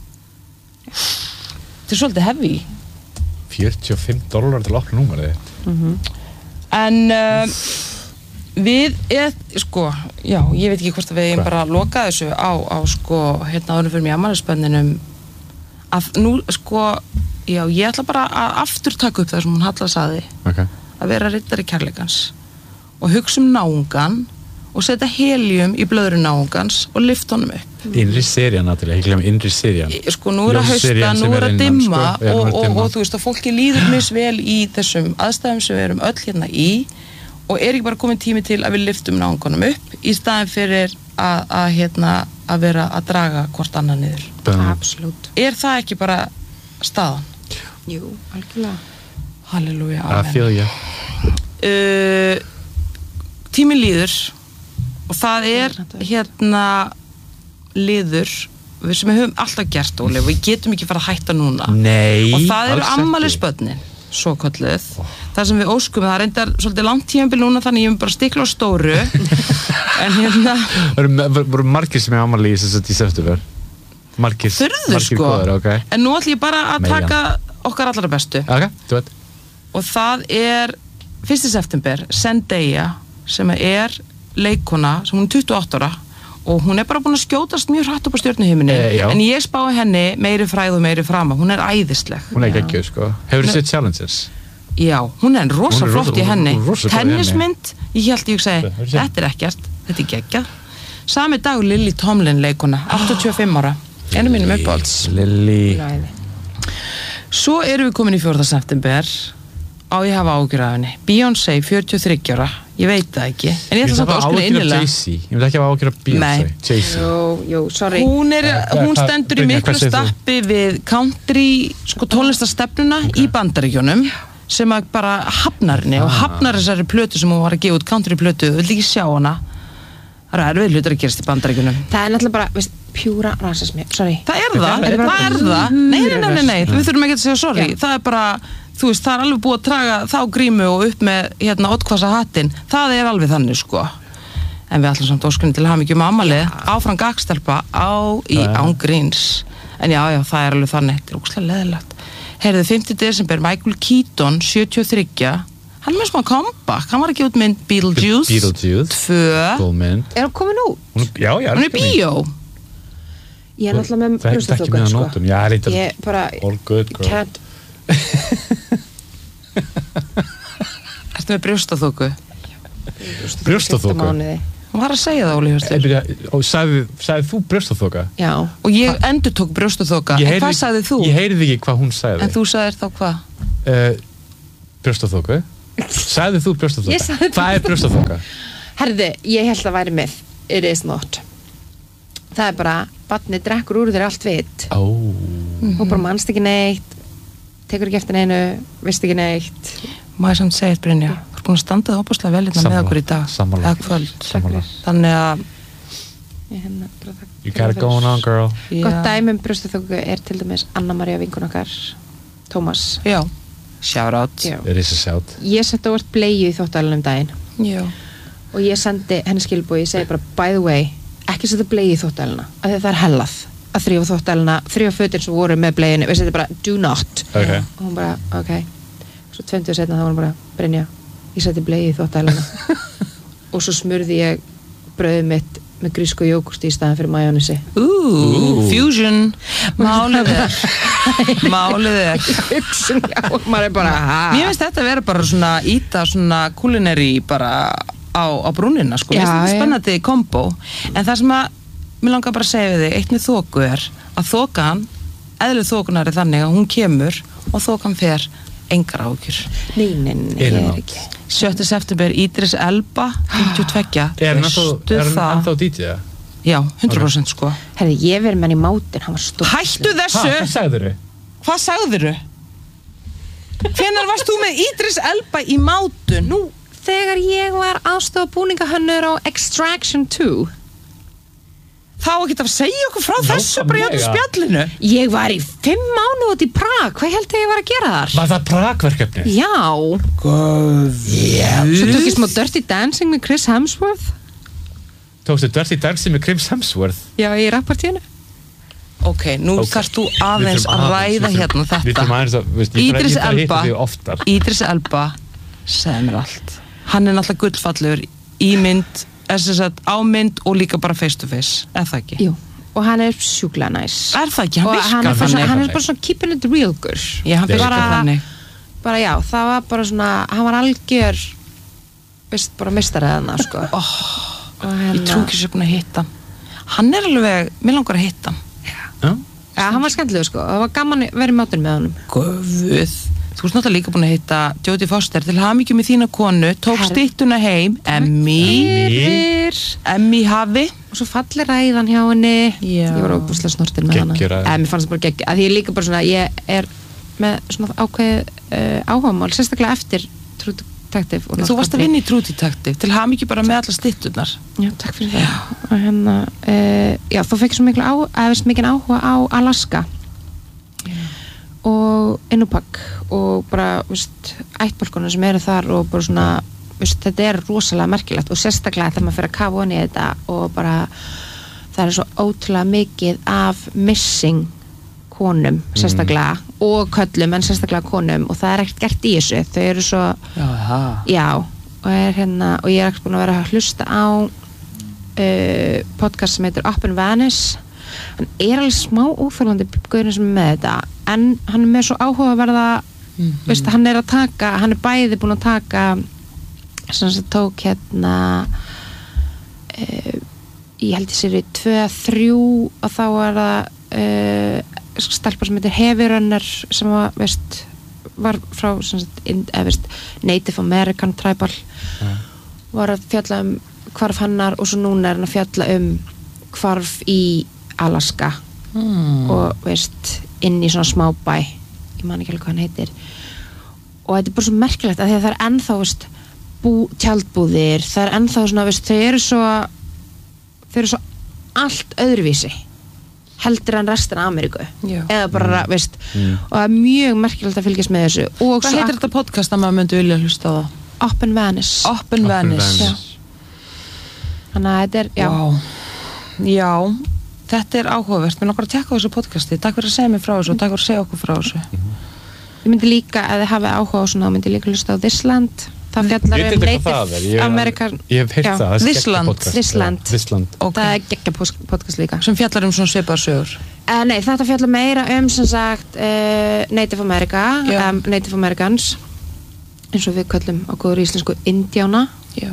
þetta er svolítið heavy $45 til að opna númerið en við sko, já, ég veit ekki hvort að við bara loka þessu á sko, hérna árum fyrir mig afmælisbönninum að nú, sko já, ég ætla bara að aftur taka upp það sem hún Halla sagði að vera riddari kærleikans og hugsa náungan og setja helium í blöðru náungans og lyfta honum upp innri serían, Natalia, ég glemur innri serían sko, nú er að hausta, nú er að dimma og þú veist, að fólki líður misvel í þessum aðstæðum sem við erum öll hérna í og er ekki bara komin tími til að við lyftum náungunum upp í staðin fyrir að vera að draga hvort annað niður. Absolutt. Er það ekki bara staðan? Jú, algjörlega. Halleluja, amen. I feel you. Tíminn líður og það er liður sem við höfum alltaf gert, Óli, og við getum ekki fara að hætta núna. Nei, og það eru afmælisbörnin, svo kölluð. Það sem við óskum, það reyndar svolítið langt tímabil núna, þannig ég bara stikla á stóru. En voru margir sem er afmæli í september? Margir sko. Góður, okay. En nú ætlum ég bara að taka okkar allra bestu. Ok, þú veit. Og það er 1. september, Zendaya, sem er leikona, sem hún er 28 ára og hún er bara búin að skjótast mjög hratt upp á stjörnuhimini, en ég spái henni meiri fræð og meiri frama, hún er æðisleg. Hún er geggjuð, sko. Hefur þið sett Challengers? Já, hún er rosa flott í henni. Tennismynd, ég segi, þetta er ekkert, þetta er geggjað. Sami dag Lily Tomlin leikona, 85 ára, einu mínum uppáhalds. Lily. Svo erum við komin í 4. september, á ég hafa ágjur af henni. Beyoncé, 43 ára, ég veit það ekki, en ég ætla samt að óskuna innilega. Ég vil ekki hafa ágjur af Beyoncé. Jú, sorry. Hún stendur í miklu stappi við country, sko tónlistarstefnuna í Bandaríkjunum, sem að bara hafnar henni og hafnar þessari plötu sem hún var að gefa út, country plötu, þú vilt ekki sjá hana. Það er erfið hlutur að gerast í Bandaríkjunum. Það er náttúrulega bara, veist, pjúra rasismi, sorry. Það er það. Nei, við þurfum ekki að segja sorry. Það er bara, þú veist, það er alveg búið að draga þá grímu og upp með oddhvassa hattinn. Það er alveg þannig, sko. En við ætlum samt óskunni til hamingju með afmælið, áfram gagstelpa í ángríns. En já, það er alveg þannig, þetta er ógeðslega leiðilegt. Heyrðu, 5. desember, Michael Keaton, 73, hann með smá comeback, hann var ekki út mynd Beetlejuice 2. Góð mynd. Er hann komin út? Já, hún bíó. Ég náttúrulega með brjóstaþoku, sko. Já, ég bara, all good, girl. Can't. Ertu með brjóstaþoku? Brjóstaþoku? Hún var að segja það, Óli Hjörtur. Og sagði þú brjóstaþoka? Já. Og ég endurtók brjóstaþoka. En hvað sagði þú? Ég heyrði ekki hvað hún sagði. En þú sagðir þá hvað? Brjóstaþoku? Sagði þú brjóstaþoka? Hvað brjóstaþoka? Herði, ég held að væri með It is not. Það bara, barnið drekkur úr þér allt vit. Og bara mannst ekki neitt, tekur ekki eftir neinu, veist ekki neitt. Má ég samt segja eitt, Brynja, þú ert búin að standa það óbúslega vel hérna með okkur í dag. Sammála. Eða kvöld. Þannig að You got it going on, girl. Gott dæmi brjóstaþoku til dæmis Anna María vinkun okkar, Tómas. Já. Shout out. It is a shout. Ég setti óvart bleiu í þvóttavélina daginn. Já. Og ég sendi henni skilboð, ég segi bara, by the way, ekki setja bleiu í þvóttavélina, af því að það er hellað að þrífa þvóttavélina, þrífa fötin sem voru með bleiunni, við setjum bara, do not. Okay. Og hún bara, ok. Svo 20 setna þá var hún bara, Brynja, ég seti bleiu í þvóttavélina. Og svo smurði ég brauðið mitt með grísku jógurti í staðan fyrir majónisi. Fusion. Málið er Hugsun, já, maður er bara Mér finnst þetta að vera bara svona íta svona culinary bara á brúnina, sko. Mér finnst þetta spennandi kombo. En það sem að mér langar bara að segja við þig, eitt með þoku er að þokan, eðlið þokunar er þannig að hún kemur og þokan fer engar ágjur. Nei, ég er ekki. 7. september, Idris Elba 52. Er hann þá DJ? Já, 100% sko. Herði, ég verið með hann í mátin, hann var stórt. Hættu þessu! Hvað sagðirðu? Hvenær varst þú með Idris Elba í mátun? Nú, þegar ég var aðstofa búningahönnur á Extraction 2. Þá ekki að segja okkur frá þessu bara í öllu spjallinu. Ég var í 5 mánuð út í Prag. Hvað held ég var að gera þar? Var það Prag-verkefni? Já. Svo tók ég smá Dirty Dancing með Chris Hemsworth. Tókstu Dirty Dancing með Chris Hemsworth? Já, í rappartíðinu. Ok, nú þarfst þú aðeins að ræða hérna þetta. Idris Elba segði mér allt. Hann er náttúrulega gullfallegur í mynd, ámynd og líka bara face to face, er það ekki? Jú, og hann er sjúklega næs. Er það ekki? Hann er bara svona keeping it real girl. Já, hann virkar þannig. Bara já, það var bara svona, hann var algjör, veist, bara meistarið þarna, sko. Ég trú ekki sér búin að hitta hann er alveg, mér langar að hitta hann. Já, hann var skemmtilegur, sko. Það var gaman að vera í mátun með honum. Guð. Þú ert náttúrulega líka búin að hitta Jodie Foster til hamingju með þína konu, tók styttuna heim, Emmy hafi. Og svo fallir ræðan hjá henni. Já. Ég var óbúslega snortin með hana. Mér fannst það bara geggjur. Að ég er líka bara svona, ég er með svona ákveðið áhugamál, sérstaklega eftir True Detective. Þú varst að vinna í True Detective, til hamingju bara með alla stytturnar. Já, takk fyrir það. Og hérna, já, þú fekk svo mikil áhuga á Alaska. Og Inupiaq og bara, veist, ættbálkona sem eru þar og bara svona, veist, þetta er rosalega merkilegt og sérstaklega þegar maður fyrir að kafa onni í þetta og bara það er svo ótrúlega mikið af missing konum sérstaklega og köllum en sérstaklega konum og það er ekkert gert í þessu, þau eru svo já, og er hérna og ég er ekkert búin að vera að hlusta á podcast sem heitir Up and Vanish. Hann er alveg smá óþjólandi gaurin sem er með þetta en hann er með svo áhugaverða veist, hann er bæði búin að taka sem að tók hérna ég held ég sér í 2-3 og þá er það stelpa sem heitir Heavy Runner sem var, veist, var frá veist, Native American Tribal var að fjalla hvarf hennar og svo núna er hann að fjalla hvarf í Alaska og veist inn í svona smábæ ég man ekki alveg hvað hann heitir og þetta er bara svo merkilegt að því að það er ennþá veist, tjaldbúðir það er ennþá svona veist, þau eru svo allt öðruvísi heldur en restin af Ameríku eða bara veist og það er mjög merkilegt að fylgjast með þessu og hvað heitir þetta podcast að maður myndi vilja hlusta á það? Up and Vanish þannig að þetta er já þetta er áhugavert, mér langar að tekka á þessu podcasti takk fyrir að segja mér frá þessu og takk fyrir að segja okkur frá þessu Ég myndi líka, ef þið hafið áhuga á svona, myndi líka hlusta á This Land. Það fjallar Native American. Ég hef heyrt það. This Land. Okay. Það geggja podcast líka. Sem fjallar svona svipaðar sögur. Nei, þetta fjallar meira sem sagt Native Americans, eins og við köllum á góður íslensku Indjána.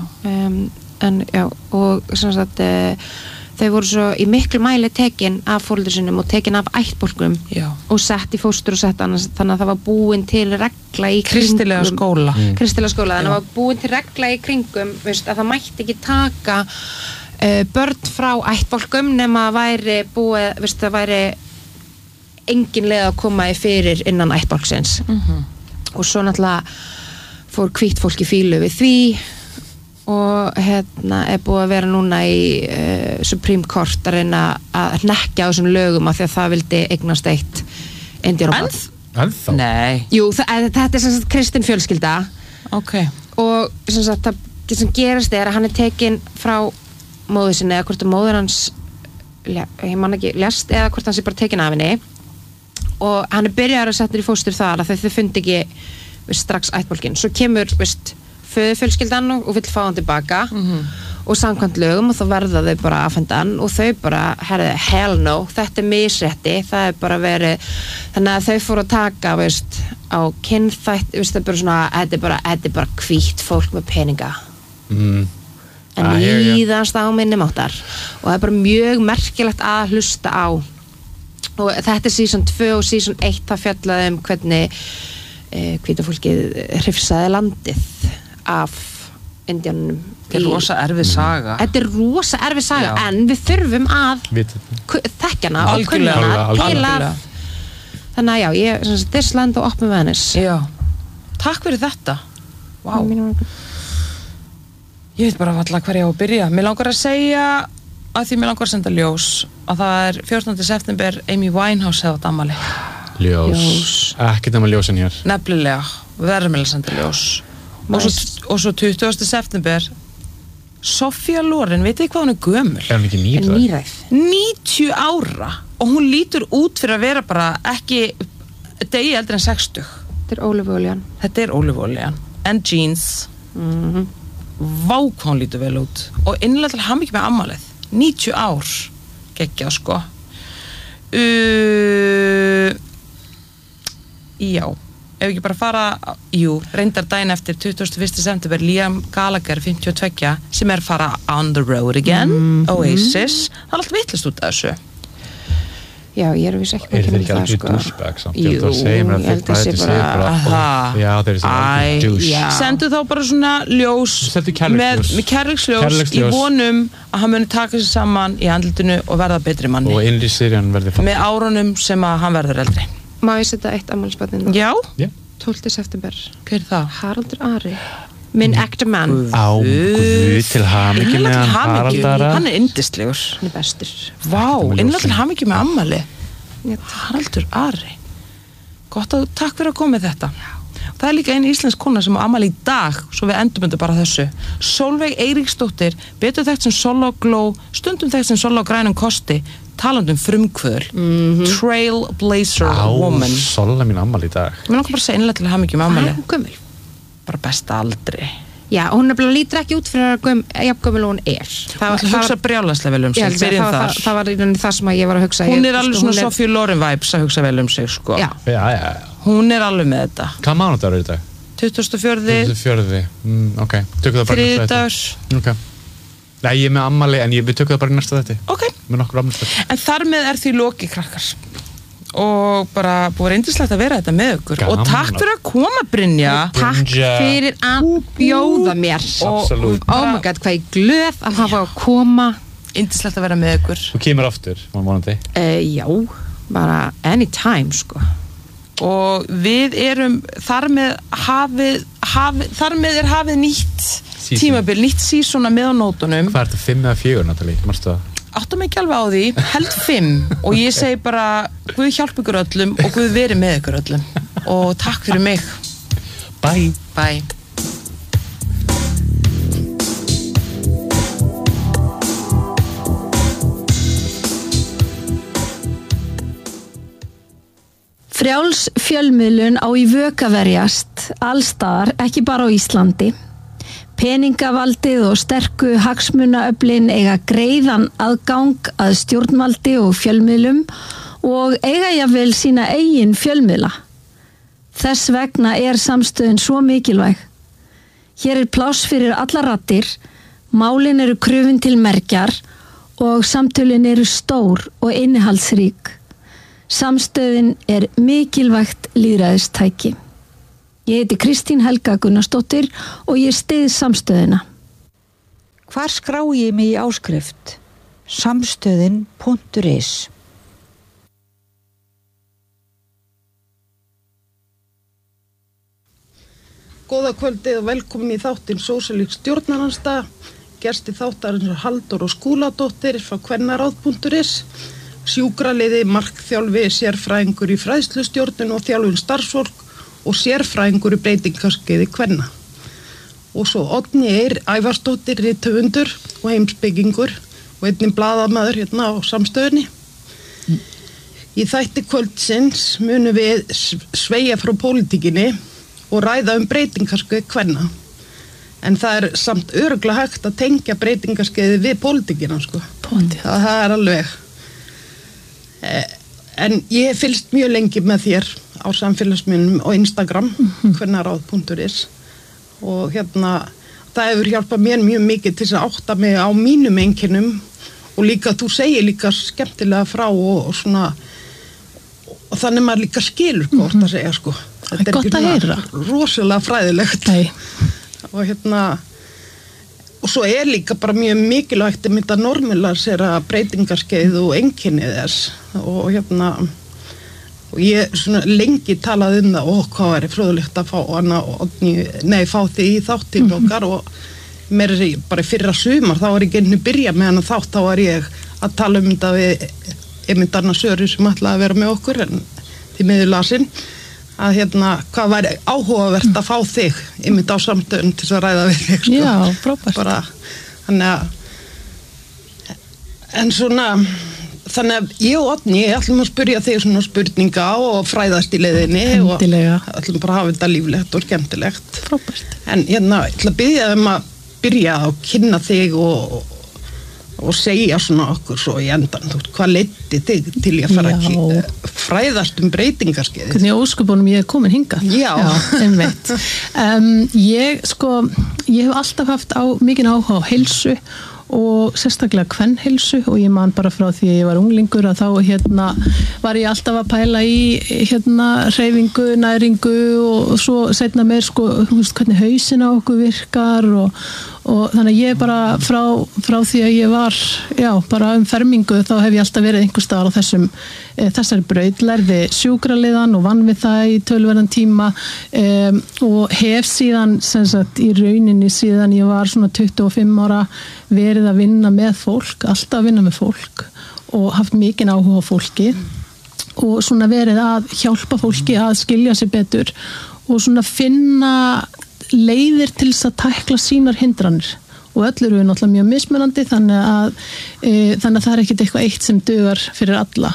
Og sem sagt þau voru svo í miklu mæli tekin af foreldrum sínum og tekin af ættbálkum og sett í fóstur og sett annars, þannig að það var búin til regla í kristilega skóla. Kristilega skóla, þannig að það var búin til regla í kringum, veist, að það mætti ekki taka börn frá ættbálkum nema að væri búið, veist, það væri engin leið að koma í fyrir innan ættbálksins. Og svo náttúrulega fór hvítt fólk í fílu við því og búið að vera núna í Supreme Court að reyna að hnekkja á þessum lögum af því að það vildi eignast eitt indíánabarn. Ennþá? Nei. Jú, þetta er sem sagt kristin fjölskylda. Og sem sagt það sem gerist er að hann er tekin frá móður sinni eða hvort að móður hans ég man ekki, lést eða hvort hann sé bara tekin af henni og hann er byrjaður að setja í fóstur þar að þau fundi ekki strax ættbálkinn. Svo kemur, föðufjölskyldan og vill fá hann tilbaka og samkvæmt lögum og þá verða þau bara afhendan og þau bara, hell no, þetta er misrétti, það er bara verið, þannig að þau fóru að taka, á kynþætt, það er bara svona, þetta er bara hvítt fólk með peninga. En íðast á minni máttar og það er bara mjög merkilegt að hlusta á og þetta er season 2 og season 1 það fjallaði hvernig hvíta fólkið hrifsaði landið af indjánunum. Þetta er rosa erfið saga. Þetta er rosa erfið saga, en við þurfum að þekkjana og kunnana til að þannig að ég This Land og Open Venice. Takk fyrir þetta. Ég veit bara alltaf hver ég á að byrja. Mér langar að segja að því mér langar að senda ljós að það er 14. september Amy Winehouse hefði átt afmæli. Ljós. Ekkert nema ljós en hér. Nefnilega, verðum að senda ljós. Og svo 20. september Sofía Loren, veit þið hvað hún er gömul? Er hún ekki nýræð? 90 ára og hún lítur út fyrir að vera bara ekki degi eldri en 60. Þetta er ólífuolían. Þetta er ólífuolían and jeans. Vá hvað hún lítur vel út og innlega til hamingju með afmælið. 90 ár geggjað sko. Já, ef ekki bara fara, reyndar daginn eftir 21. september Liam Gallagher 52 sem er fara on the road again, Oasis, það er allt vitlist út af þessu. Já, ég er viss ekki með það sko. Er þetta ekki douchebag samt? Jú, ég held að sé bara já, þeir eru sem douche. Sendu þá bara svona ljós með kærleiksljós í vonum að hann muni taka sér saman í andlitinu og verða betri manni og innri Sirjan verði með árunum sem að hann verður eldri. Má ég setja eitt afmælisbarn? Já. 12. september. Hver er það? Haraldur Ari. Minn actor man. Guð til hamingju með Harald Ara. Hann er yndislegur. Hann er bestur. Vá, innlega til hamingju með ammali. Haraldur Ari. Gott að takk fyrir að koma með þetta. Það er líka einn íslensk kona sem á ammali í dag, svo við endurmyndu bara þessu. Sólveig Eiríksdóttir, betur þekkt sem Sola Glow, stundum þekkt sem Sola Grænum Kosti, talandum frumkvöðl, Trailblazer Woman. Sola mín ammali í dag. Mér langar bara að segja innlega til hamingju með ammali. Hvað er hún gömul? Bara besta aldri. Já, hún lítur ekki út fyrir að jafngömmul og hún er. Það hugsa brjálæslega vel um sig, byrjum þar. Það var í rauninni það sem ég var að hugsa. Hún er alveg svona Sofía Loren vibes að hugsa vel um sig, sko. Já. Hún er alveg með þetta. Hvað mánudagur er í dag? 24. Ok, tökum það bara í næsta þetta. Ok. Nei, ég er með ammali, en við tökum það bara í næsta þetta. Ok. Með nokkur ammali. En þar með er því loki, krakkar. Og bara búið reyndislegt að vera þetta með ykkur. Og takk fyrir að koma, Brynja. Takk fyrir að bjóða mér. Absolutt. Oh my god, hvað ég glöð að hafa að koma. Yndislegt að vera með ykkur. Þú kemur aftur, vonandi. Já, bara anytime, sko. Og við erum þar með er hafið nýtt tímabil, nýtt season með á nótunum. Hvað er þetta, 5 eða 4, Natalie? Marstu það? Áttum ekki alveg á því, held 5 og ég segi bara, Guð hjálp ykkur öllum og Guð veri með ykkur öllum og takk fyrir mig. Bye. Bye. Frjáls fjölmiðlun á í vök að verjast allstaðar, ekki bara á Íslandi. Peningavaldið og sterku hagsmunaöflin eiga greiðan aðgang að stjórnvaldi og fjölmiðlum og eiga jafnvel sína eigin fjölmiðla. Þess vegna samstöðin svo mikilvæg. Hér pláss fyrir allar raddir, málin eru krufin til mergjar og samtölin eru stór og innihaldsrík. Samstöðin mikilvægt lýðræðistæki. Ég heiti Kristín Helga Gunnarsdóttir og ég styð samstöðina. Hvar skrái ég mig í áskrift? Samstöðin.is. Góða kvöldið og velkomin í þáttinn Sósíalísk stjórnarandstaða. Gestir þáttarins Halldór og Skúladóttir frá kvennaráð.is. Sjúkraliði, markþjálfi, sérfræðingur í fræðslustjórnun og þjálfun starfsfólk og sérfræðingur í breytingaskeiði kvenna. Og svo Oddný Eir Ævarsdóttir, rithöfundur og heimspekingur og einnig blaðamaður hérna á samstöðunni. Í þætti kvöldsins munum við sveigja frá pólitíkinni og ræða breytingaskeið kvenna. En það samt örugglega hægt að tengja breytingaskeiði við pólitíkina, sko. Það alveg. En ég hef fylgst mjög lengi með þér á samfélagsmiðlum og Instagram, kvennaráð.is og það hefur hjálpað mér mjög mikið til að átta mig á mínum einkennum og líka, þú segir líka skemmtilega frá og svona og þannig maður líka skilur hvort að segja, sko. Þetta gott að heyra. Rosalega fræðilegt. Og svo líka bara mjög mikilvægt að normalisera breytingarskeið og einkenni þess og og ég svona lengi talaði það og hvað væri fróðlegt að fá hana fá þig í þáttinn okkar og mér bara fyrra sumar þá var ég genið að byrja með hana þátt þá var ég að tala þetta við einmitt Anna Söru sem ætlaði að vera með okkur en því miður lasin að hvað væri áhugavert að fá þig einmitt á samstöðun til að ræða við þig, sko. Já, frábært. Bara, þannig að ég og Oddný ætlum að spyrja þig svona spurninga og fræðast í leiðinni Endilega. Og ætlum bara að hafa þetta líflegt og skemmtilegt. Frábært. En ég ætla að biðja að byrja að kynna þig og segja svona okkur svo í endan, hvað leiddi þig til að fara að fræðast breytingarskeið? Hvernig ósköpunum ég komin hingað? Já, einmitt. Ég hef alltaf haft mikinn áhuga á heilsu og sérstaklega kvenheilsu og ég man bara frá því að ég var unglingur að þá var ég alltaf að pæla í hreyfingu, næringu og svo seinna meir hvernig hausinn á okkur virkar og þannig að ég bara frá því að ég var bara fermingu þá hef ég alltaf verið einhvers staðar á þessari braut, lærði sjúkraliðan og vann við það í töluverðan tíma og hef síðan sem sagt í rauninni síðan ég var svona 25 ára verið að vinna með fólk, alltaf að vinna með fólk og haft mikinn áhuga á fólki og svona verið að hjálpa fólki að skilja sig betur og svona finna leiðir til þess að tækla sínar hindranir og öll eru við náttúrulega mjög mismunandi þannig að það ekkert eitthvað eitt sem dugar fyrir alla.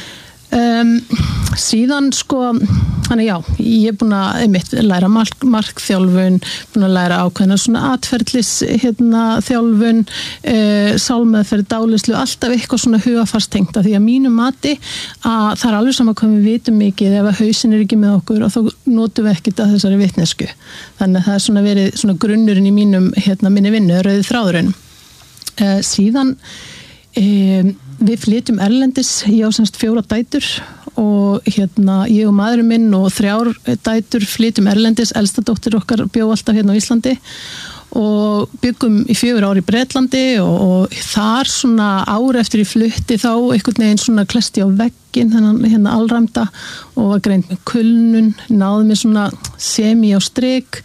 Síðan þannig ég búin að læra markþjálfun, búin að læra ákveðna svona atferðlis þjálfun, sálmeðferð, dálislu, alltaf eitthvað svona hugafarstengt af því að mínu mati að það alveg sama hvað við vitum mikið ef að hausinn ekki með okkur og þá notum við ekkert að þessari vitnesku. Þannig að það svona verið svona grunnurinn í minni vinnu, rauði þráðurinn. Síðan við flytjum erlendis, ég á semst 4 dætur og ég og maðurinn minn og 3 dætur flytjum erlendis, elsta dóttir okkar bjó alltaf á Íslandi og byggum í 4 ár í Bretlandi og þar svona ár eftir ég flutti þá einhvern veginn svona klesti á vegginn þennan alræmda og var greint með kulnun, náði mér svona semi á strik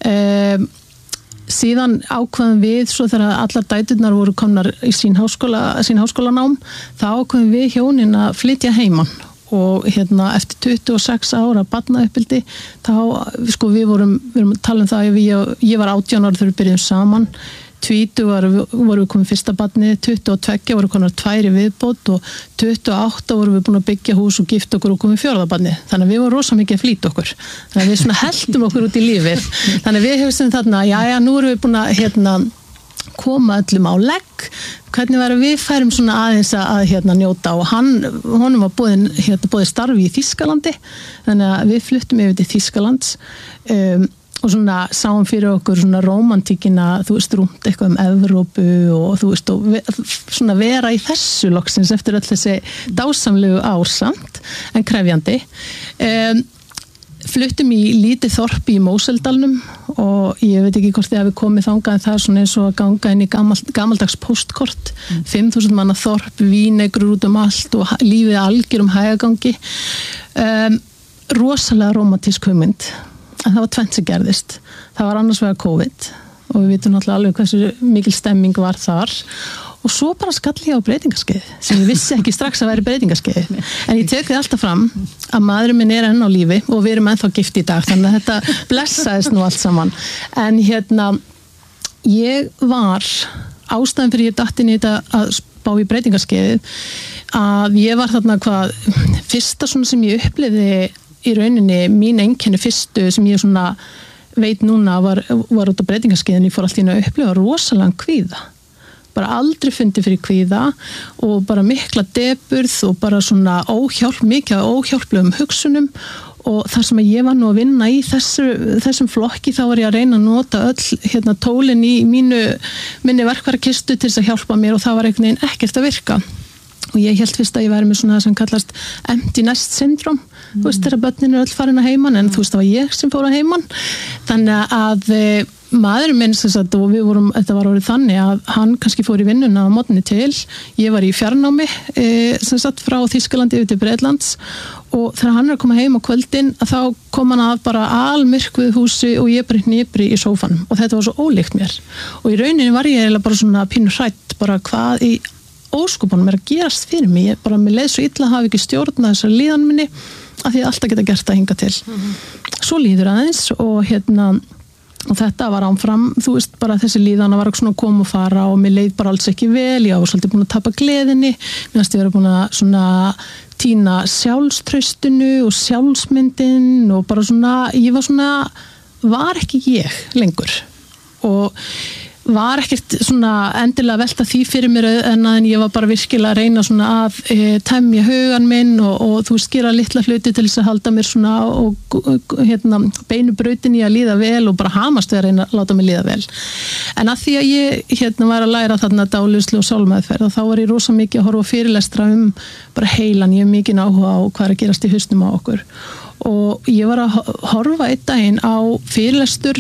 síðan ákveðum við svo þegar allar dæturnar voru komnar í sín háskólanám þá ákveðum við hjónin að flytja heiman og eftir 26 ára barnauppeldi þá við vorum að tala það að ég var 18 ára þegar við byrjuðum saman 20 voru við komið fyrsta barnið, 22 voru konar 2 viðbót og 28 voru við búin að byggja hús og gifta okkur og komið 4. barnið. Þannig að við vorum rosa mikið að flýta okkur. Þannig að við svona heldum okkur út í lífið. Þannig að við hefum þarna, nú erum við búin að koma öllum á legg, hvernig var við færum svona aðeins að njóta og honum var boðið starfi í Þýskalandi, þannig að við fluttum yfir til Þýskalands og svona sáum fyrir okkur svona rómantíkina, rúmt eitthvað Evrópu og og svona vera í þessu loksins eftir öll þessi dásamlegu ár samt, en krefjandi. Fluttum í lítið þorp í Móseldalnum og ég veit ekki hvort þið hafi komið þangað en það svona eins og að ganga inn í gamaldags postkort, 5.000 manna þorp, vínegrur út allt og lífið algjörum hægagangi. Rosalega rómantísk hugmynd, en það var tvennt sem gerðist. Það var annars vegar COVID og við vitum náttúrulega alveg hversu mikil stemming var þar og svo bara skall ég á breytingaskeið sem ég vissi ekki strax að væri breytingaskeið en ég tek þið alltaf fram að maðurinn minn enn á lífi og við erum ennþá gift í dag þannig að þetta blessaðist nú allt saman en ég var ástæðan fyrir ég datt inn í þetta að spá í breytingaskeið að ég var þarna fyrsta svona sem ég upplifði í rauninni mín einkenni fyrstu sem ég svona veit núna var út á breytingaskeiðin ég fór allt í að upplifa rosalega kvíða bara aldrei fundið fyrir kvíða og bara mikla deburð og bara svona mikið óhjálplegum hugsunum og þar sem ég var nú að vinna í þessum flokki þá var ég að reyna að nota öll tólin í minni verkfærakistu til þess að hjálpa mér og það var einhvern veginn ekkert að virka og ég held fyrst að ég væri með svona það sem kallast empty nest syndrome þú veist þegar börnin öll farin að heiman en þú veist það var ég sem fór að heiman þannig að maðurinn minn og þetta var orðið þannig að hann kannski fór í vinnuna á morgni til ég var í fjarnámi frá Þýskalandi yfir til Bretlands og þegar hann er að koma heim á kvöldin að þá kom hann að bara almyrkvuð húsi og ég bara hnipri í sófanum og þetta var svo ólíkt mér og í rauninni var ég eiginlega bara svona pínu hrædd bara hvað í óskopunum er að gerast fyrir mig ég bara með leið svo illa hafi ekki stjórna þessar líðan minni að því alltaf geta gert að hinga til svo líður aðeins og þetta var áfram, þú veist bara þessi líðana var svona að koma og fara og mér leið bara alls ekki vel, ég var svolítið búin að tapa gleðinni, mér finnst ég verið búin að svona týna sjálfstraustinu og sjálfsmyndin og bara svona, var ekki ég lengur og var ekkert svona endilega velta því fyrir mér en ég var bara virkilega að reyna svona að temja hugan minn og þú veist gera litla hluti til þess að halda mér svona og beinu brautin í að líða vel og bara hamast við að reyna að láta mig líða vel en að því að ég var að læra þarna dálislu og sálmeðferð og þá var ég rosa mikið að horfa fyrirlestra bara heilan, ég hef mikið áhuga á hvað er að gerast í hausnum á okkur og ég var að horfa einn daginn á fyrirlestur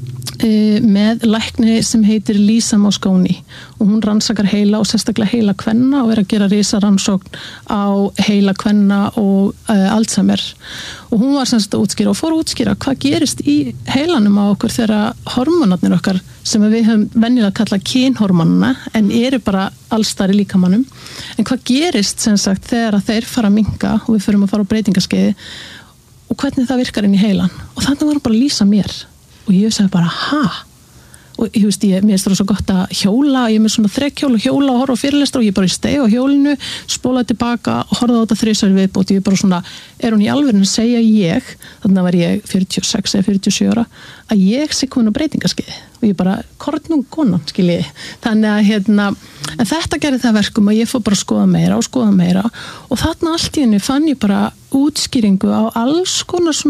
með lækni sem heitir Lisa Mosconi og hún rannsakar heila og sérstaklega heila kvenna og er að gera risarannsókn á heila kvenna og Alzheimer og hún var semst að útskýra og fór að útskýra hvað gerist í heilanum á okkur þegar hormónarnir okkar sem við höfum venjulega kallað kynhormónana en eru bara allstar í líkamannum en hvað gerist sem sagt þegar þeir fara að minnka og við förum að fara á breytingaskeiði og hvernig það virkar inn í heilan og þannig var hann bara að lýsa mér og ég sagði bara, og ég veist, mér finnst það svo gott að hjóla, ég er með svona hjóla og horfa á fyrirlestra og ég bara steg á hjólinu, spólaði tilbaka og horfði á þetta 3 sværi viðbót, ég bara svona, hún í alvörinu að segja ég, þannig var ég 46 eða 47 ára, að ég sé komin á breytingaskeið og ég bara, kornung konan, skilji, þannig að en þetta gerði það verkum að ég fór bara að skoða meira og þarna allt í henni fann ég bara útskýringu á alls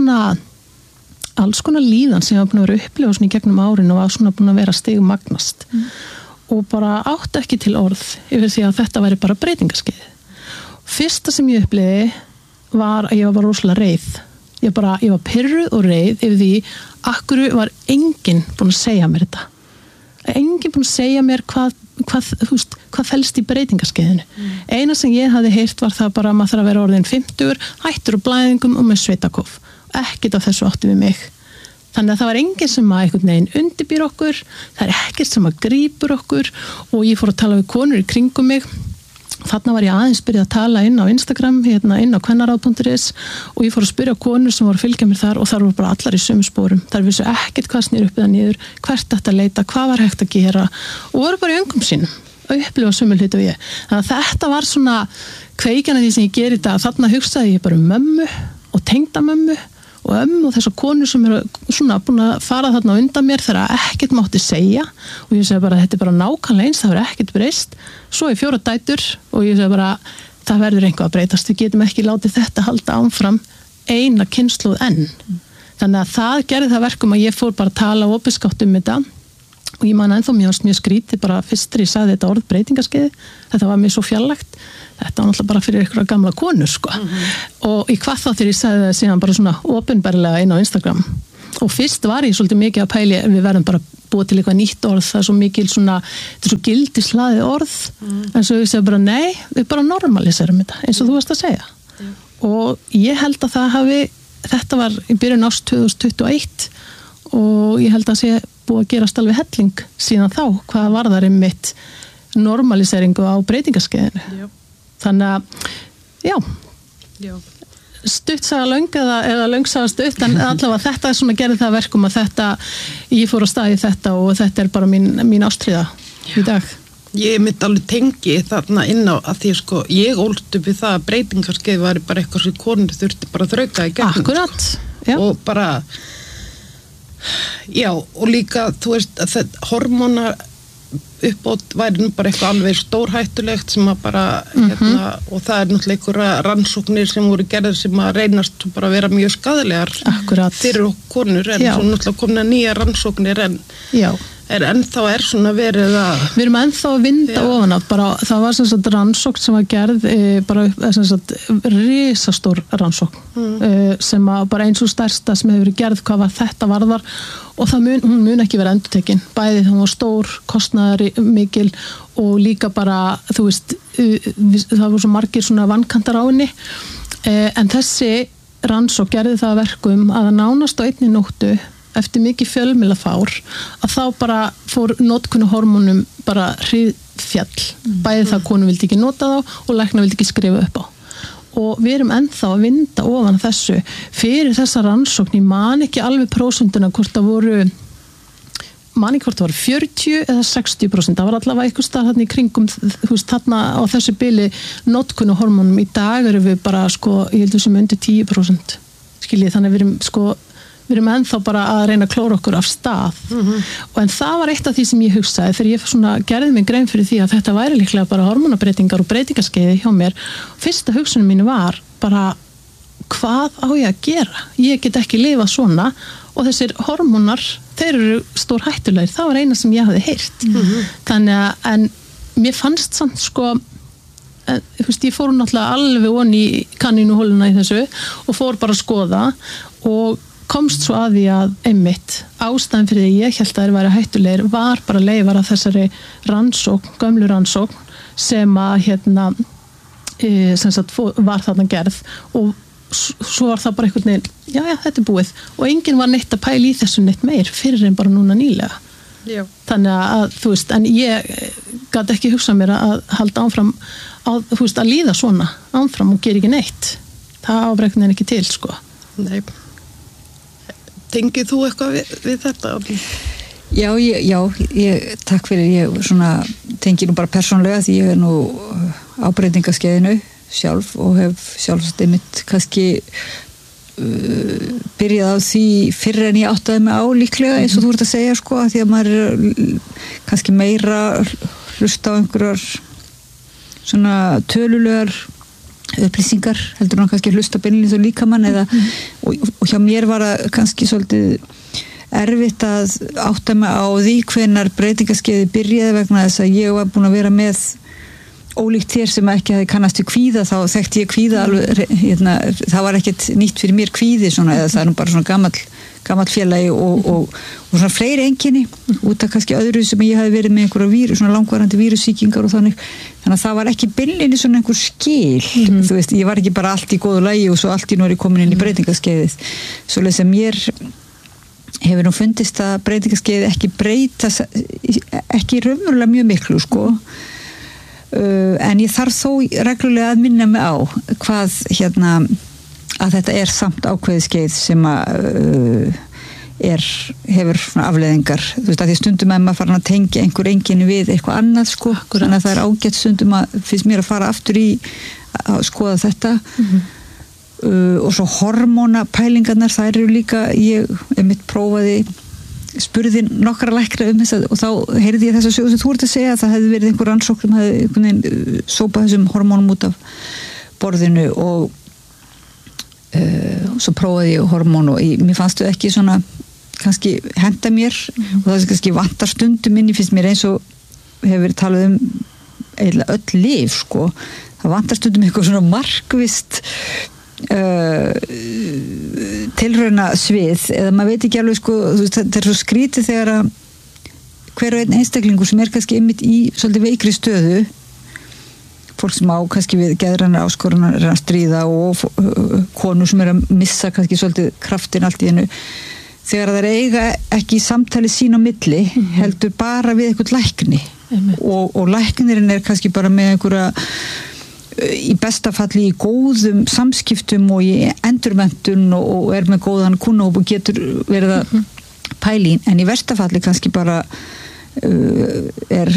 konar líðan sem ég var búin að vera upplifa svona í gegnum árin og var svona búin að vera stigmagnast og bara átti ekki til orð yfir því að þetta væri bara breytingaskeið. Fyrsta sem ég upplifi var að ég var bara rosalega reið. Ég var pirruð og reið yfir því akkur var enginn búin að segja mér þetta. Enginn búin að segja mér hvað felst í breytingaskeiðinu. Eina sem ég hafði heyrt var það bara að maður þarf að vera orðin 50, hættur á blæðingum og með sveitakof. Ekkert af þessu átti við mig. Þannig að það var enginn sem að einhvern veginn undirbýr okkur, það ekkert sem að grípur okkur og ég fór að tala við konur í kringum mig þarna var ég aðeins byrjað að tala inn á Instagram, inn á kvennaráð.is og ég fór að spyrja konur sem voru að fylgja mér þar og þar voru bara allar í sömu sporum. Þar vissu ekkert hvað snýr upp eða niður, hvert þetta leita, hvað var hægt að gera og voru bara í öngum sínum að upplifa sömu hluti og ég. Þannig að þetta var svona kveikjan af því sem ég geri þetta. Þarna hugsaði ég bara mömmu og tengdamömmu og og þessar konur sem eru svona búin að fara þarna undan mér þegar ekkert mátti segja og ég segi bara þetta bara nákvæmlega eins, það verður ekkert breyst. Svo 4 dætur og ég segi bara það verður eitthvað að breytast, við getum ekki látið þetta halda áfram eina kynslóð enn. Þannig að það gerði það verkum að ég fór bara að tala opinskátt þetta og ég man ennþá mjög skrítið bara fyrst þegar ég sagði þetta orð breytingaskeiði, þetta var mér svo fjarlægt. Þetta var náttúrulega bara fyrir einhverja gamla konur sko. Og í hvað þá þegar ég sagði það síðan bara svona opinberlega inn á Instagram og fyrst var ég svolítið mikið að pæli við verðum bara búið til eitthvað nýtt orð, það er svo mikil svona, þetta er svo gildislaðið orð en svo ég segi bara nei, við bara normaliserum þetta eins og þú varst að segja og ég held að það hafi, þetta var í byrjun árs 2021 og ég held að sé búið að gerast alveg helling síðan þá, hvað var það einmitt normaliseringu á breytingaskeiðinu. Þannig að, já. Stuttsaga löng eða löngsaga stutt en allavega þetta er svona gerði það verkum að þetta, ég fór að staði þetta og þetta er bara mín ástríða í dag. Ég mitt alveg tengi þarna inn á að því sko, ég ólst upp við það að breytingarskeið var bara eitthvað sem konur þurfti bara að þrauka í gegnum. Akkurat, já. Og bara, já, og líka, þú veist, að þetta hormóna uppbót væri nú bara eitthvað alveg stórhættulegt sem að bara og það er náttúrulega einhverja rannsóknir sem voru gerðir sem að reynast bara að vera mjög skaðlegar fyrir konur en svo náttúrulega komna nýja rannsóknir en ennþá er svona verið að við erum ennþá að vinda ofan af bara, það var sem sagt rannsókn sem var gerð bara sem sagt risastór rannsókn sem að bara eins og stærsta sem hefur verið gerð hvað var þetta varðar og hún mun ekki vera endurtekin bæði það var stór, kostnaðar mikil og líka bara þú veist, það voru svo margir svona vankantar á henni en þessi rannsókn gerði það verkum að nánast á einni nóttu eftir mikið fjölmiðlafár að þá bara fór notkun hormónum bara hríðfjall bæði það konu vildi ekki nota þá og lækna vildi ekki skrifa upp á og við erum ennþá að vinda ofan þessu fyrir þessa rannsókn ég man ekki alveg prósentuna hvort það voru man ekki hvort það var 40 eða 60% það var allavega eitthvað stað þarna í kringum þú veist þarna á þessu bili notkun hormónum í dag erum við bara sko ég heldur sem undir 10% skiljið þannig við erum ennþá bara að reyna að klóra okkur af stað og en það var eitt af því sem ég hugsaði þegar ég svona gerði mig grein fyrir því að þetta væri líklega bara hormónabreytingar og breytingaskeiði hjá mér fyrsta hugsunum mínu var bara hvað á ég að gera ég get ekki lifað svona og þessir hormónar, þeir eru stór hættulegir það var eina sem ég hafði heyrt þannig að en mér fannst samt sko ég fór náttúrulega alveg onni í kanínuhóluna í þessu og fór bara að skoða og komst svo að því að einmitt ástæðan fyrir því ég held að þeir væri hættulegir var bara leifar af þessari rannsókn, gömlu rannsókn sem að sem sagt var þarna gerð og svo var það bara einhvern veginn, já þetta er búið og enginn var neitt að pæla í þessu neitt meir fyrir en bara núna nýlega. Já. Þannig að þú veist, en ég gat ekki hugsað mér að halda áfram þú veist, að líða svona áfram og gera ekki neitt. Það ábrekna en ekki til, sko. Nei. Tengið þú eitthvað við þetta? Já, takk fyrir, ég svona tengi nú bara persónlega því ég er nú á breytingaskeiðinu sjálf og hef sjálfsagt einmitt kannski byrjað á því fyrr en ég áttaði mig á líklega eins og þú ert að segja sko að því að maður er kannski meira hlusta á einhverjar svona tölulegar upplýsingar heldur hann kannski hlusta beinlínis og líkamann eða og hjá mér var það kannski svolítið erfitt að átta mig á því hvenær breytingaskeiði byrjaði vegna þess að ég var búin að vera með ólíkt þér sem ekki hafi kannast við kvíða þá þekkti ég kvíða alveg það var ekkert nýtt fyrir mér kvíði svona eða það er nú bara svona gamall félagi og svona fleiri einkenni út af kannski öðru sem ég hafi verið með einhverja svona langvarandi vírussýkingar og þannig að það var ekki beinlínis svona einhver skil þú veist, ég var ekki bara allt í góðu lagi og svo allt í nú er ég komin inn í breytingaskeiðið svoleiðis að mér hefur nú fundist að breytingaskeiðið ekki breyta ekki raunverulega mjög miklu sko en ég þarf þó reglulega að minna mig á hvað að þetta samt ákveðið skeið sem að hefur svona afleiðingar, þú veist að því stundum að maður fara að tengja einhver einkenni við eitthvað annað sko, þannig að það ágætt stundum að finnst mér að fara aftur í að skoða þetta og svo hormónapælingarnar, þær eru líka, ég prófaði, spurði nokkra lækna þessa og þá heyrði ég þessa sögu sem þú ert að segja að það hefði verið einhver rannsókn sem hefði einhvern veginn sópað þessum hormónum út af borðinu og svo prófaði ég hormón og mér fannst þau ekki svona kannski henda mér og það kannski vantar stundum inn, finnst mér eins og hefur verið talað eiginlega öll lyf sko, það vantar stundum eitthvað svona markvisst tilrauna svið eða maður veit ekki alveg sko, þetta svo skrítið þegar að hver og einn einstaklingur sem kannski einmitt í svolítið veikri stöðu, fólk sem á kannski við geðrænar áskorunar að stríða og konur sem að missa kannski svolítið kraftin allt í hennu, þegar það eiga ekki samtali sín á milli heldur bara við eitthvað lækni og læknirinn kannski bara með einhverja í besta falli í góðum samskiptum og í endurmenntun og með góðan kunnahóp og getur verið að pæli, en í versta falli kannski bara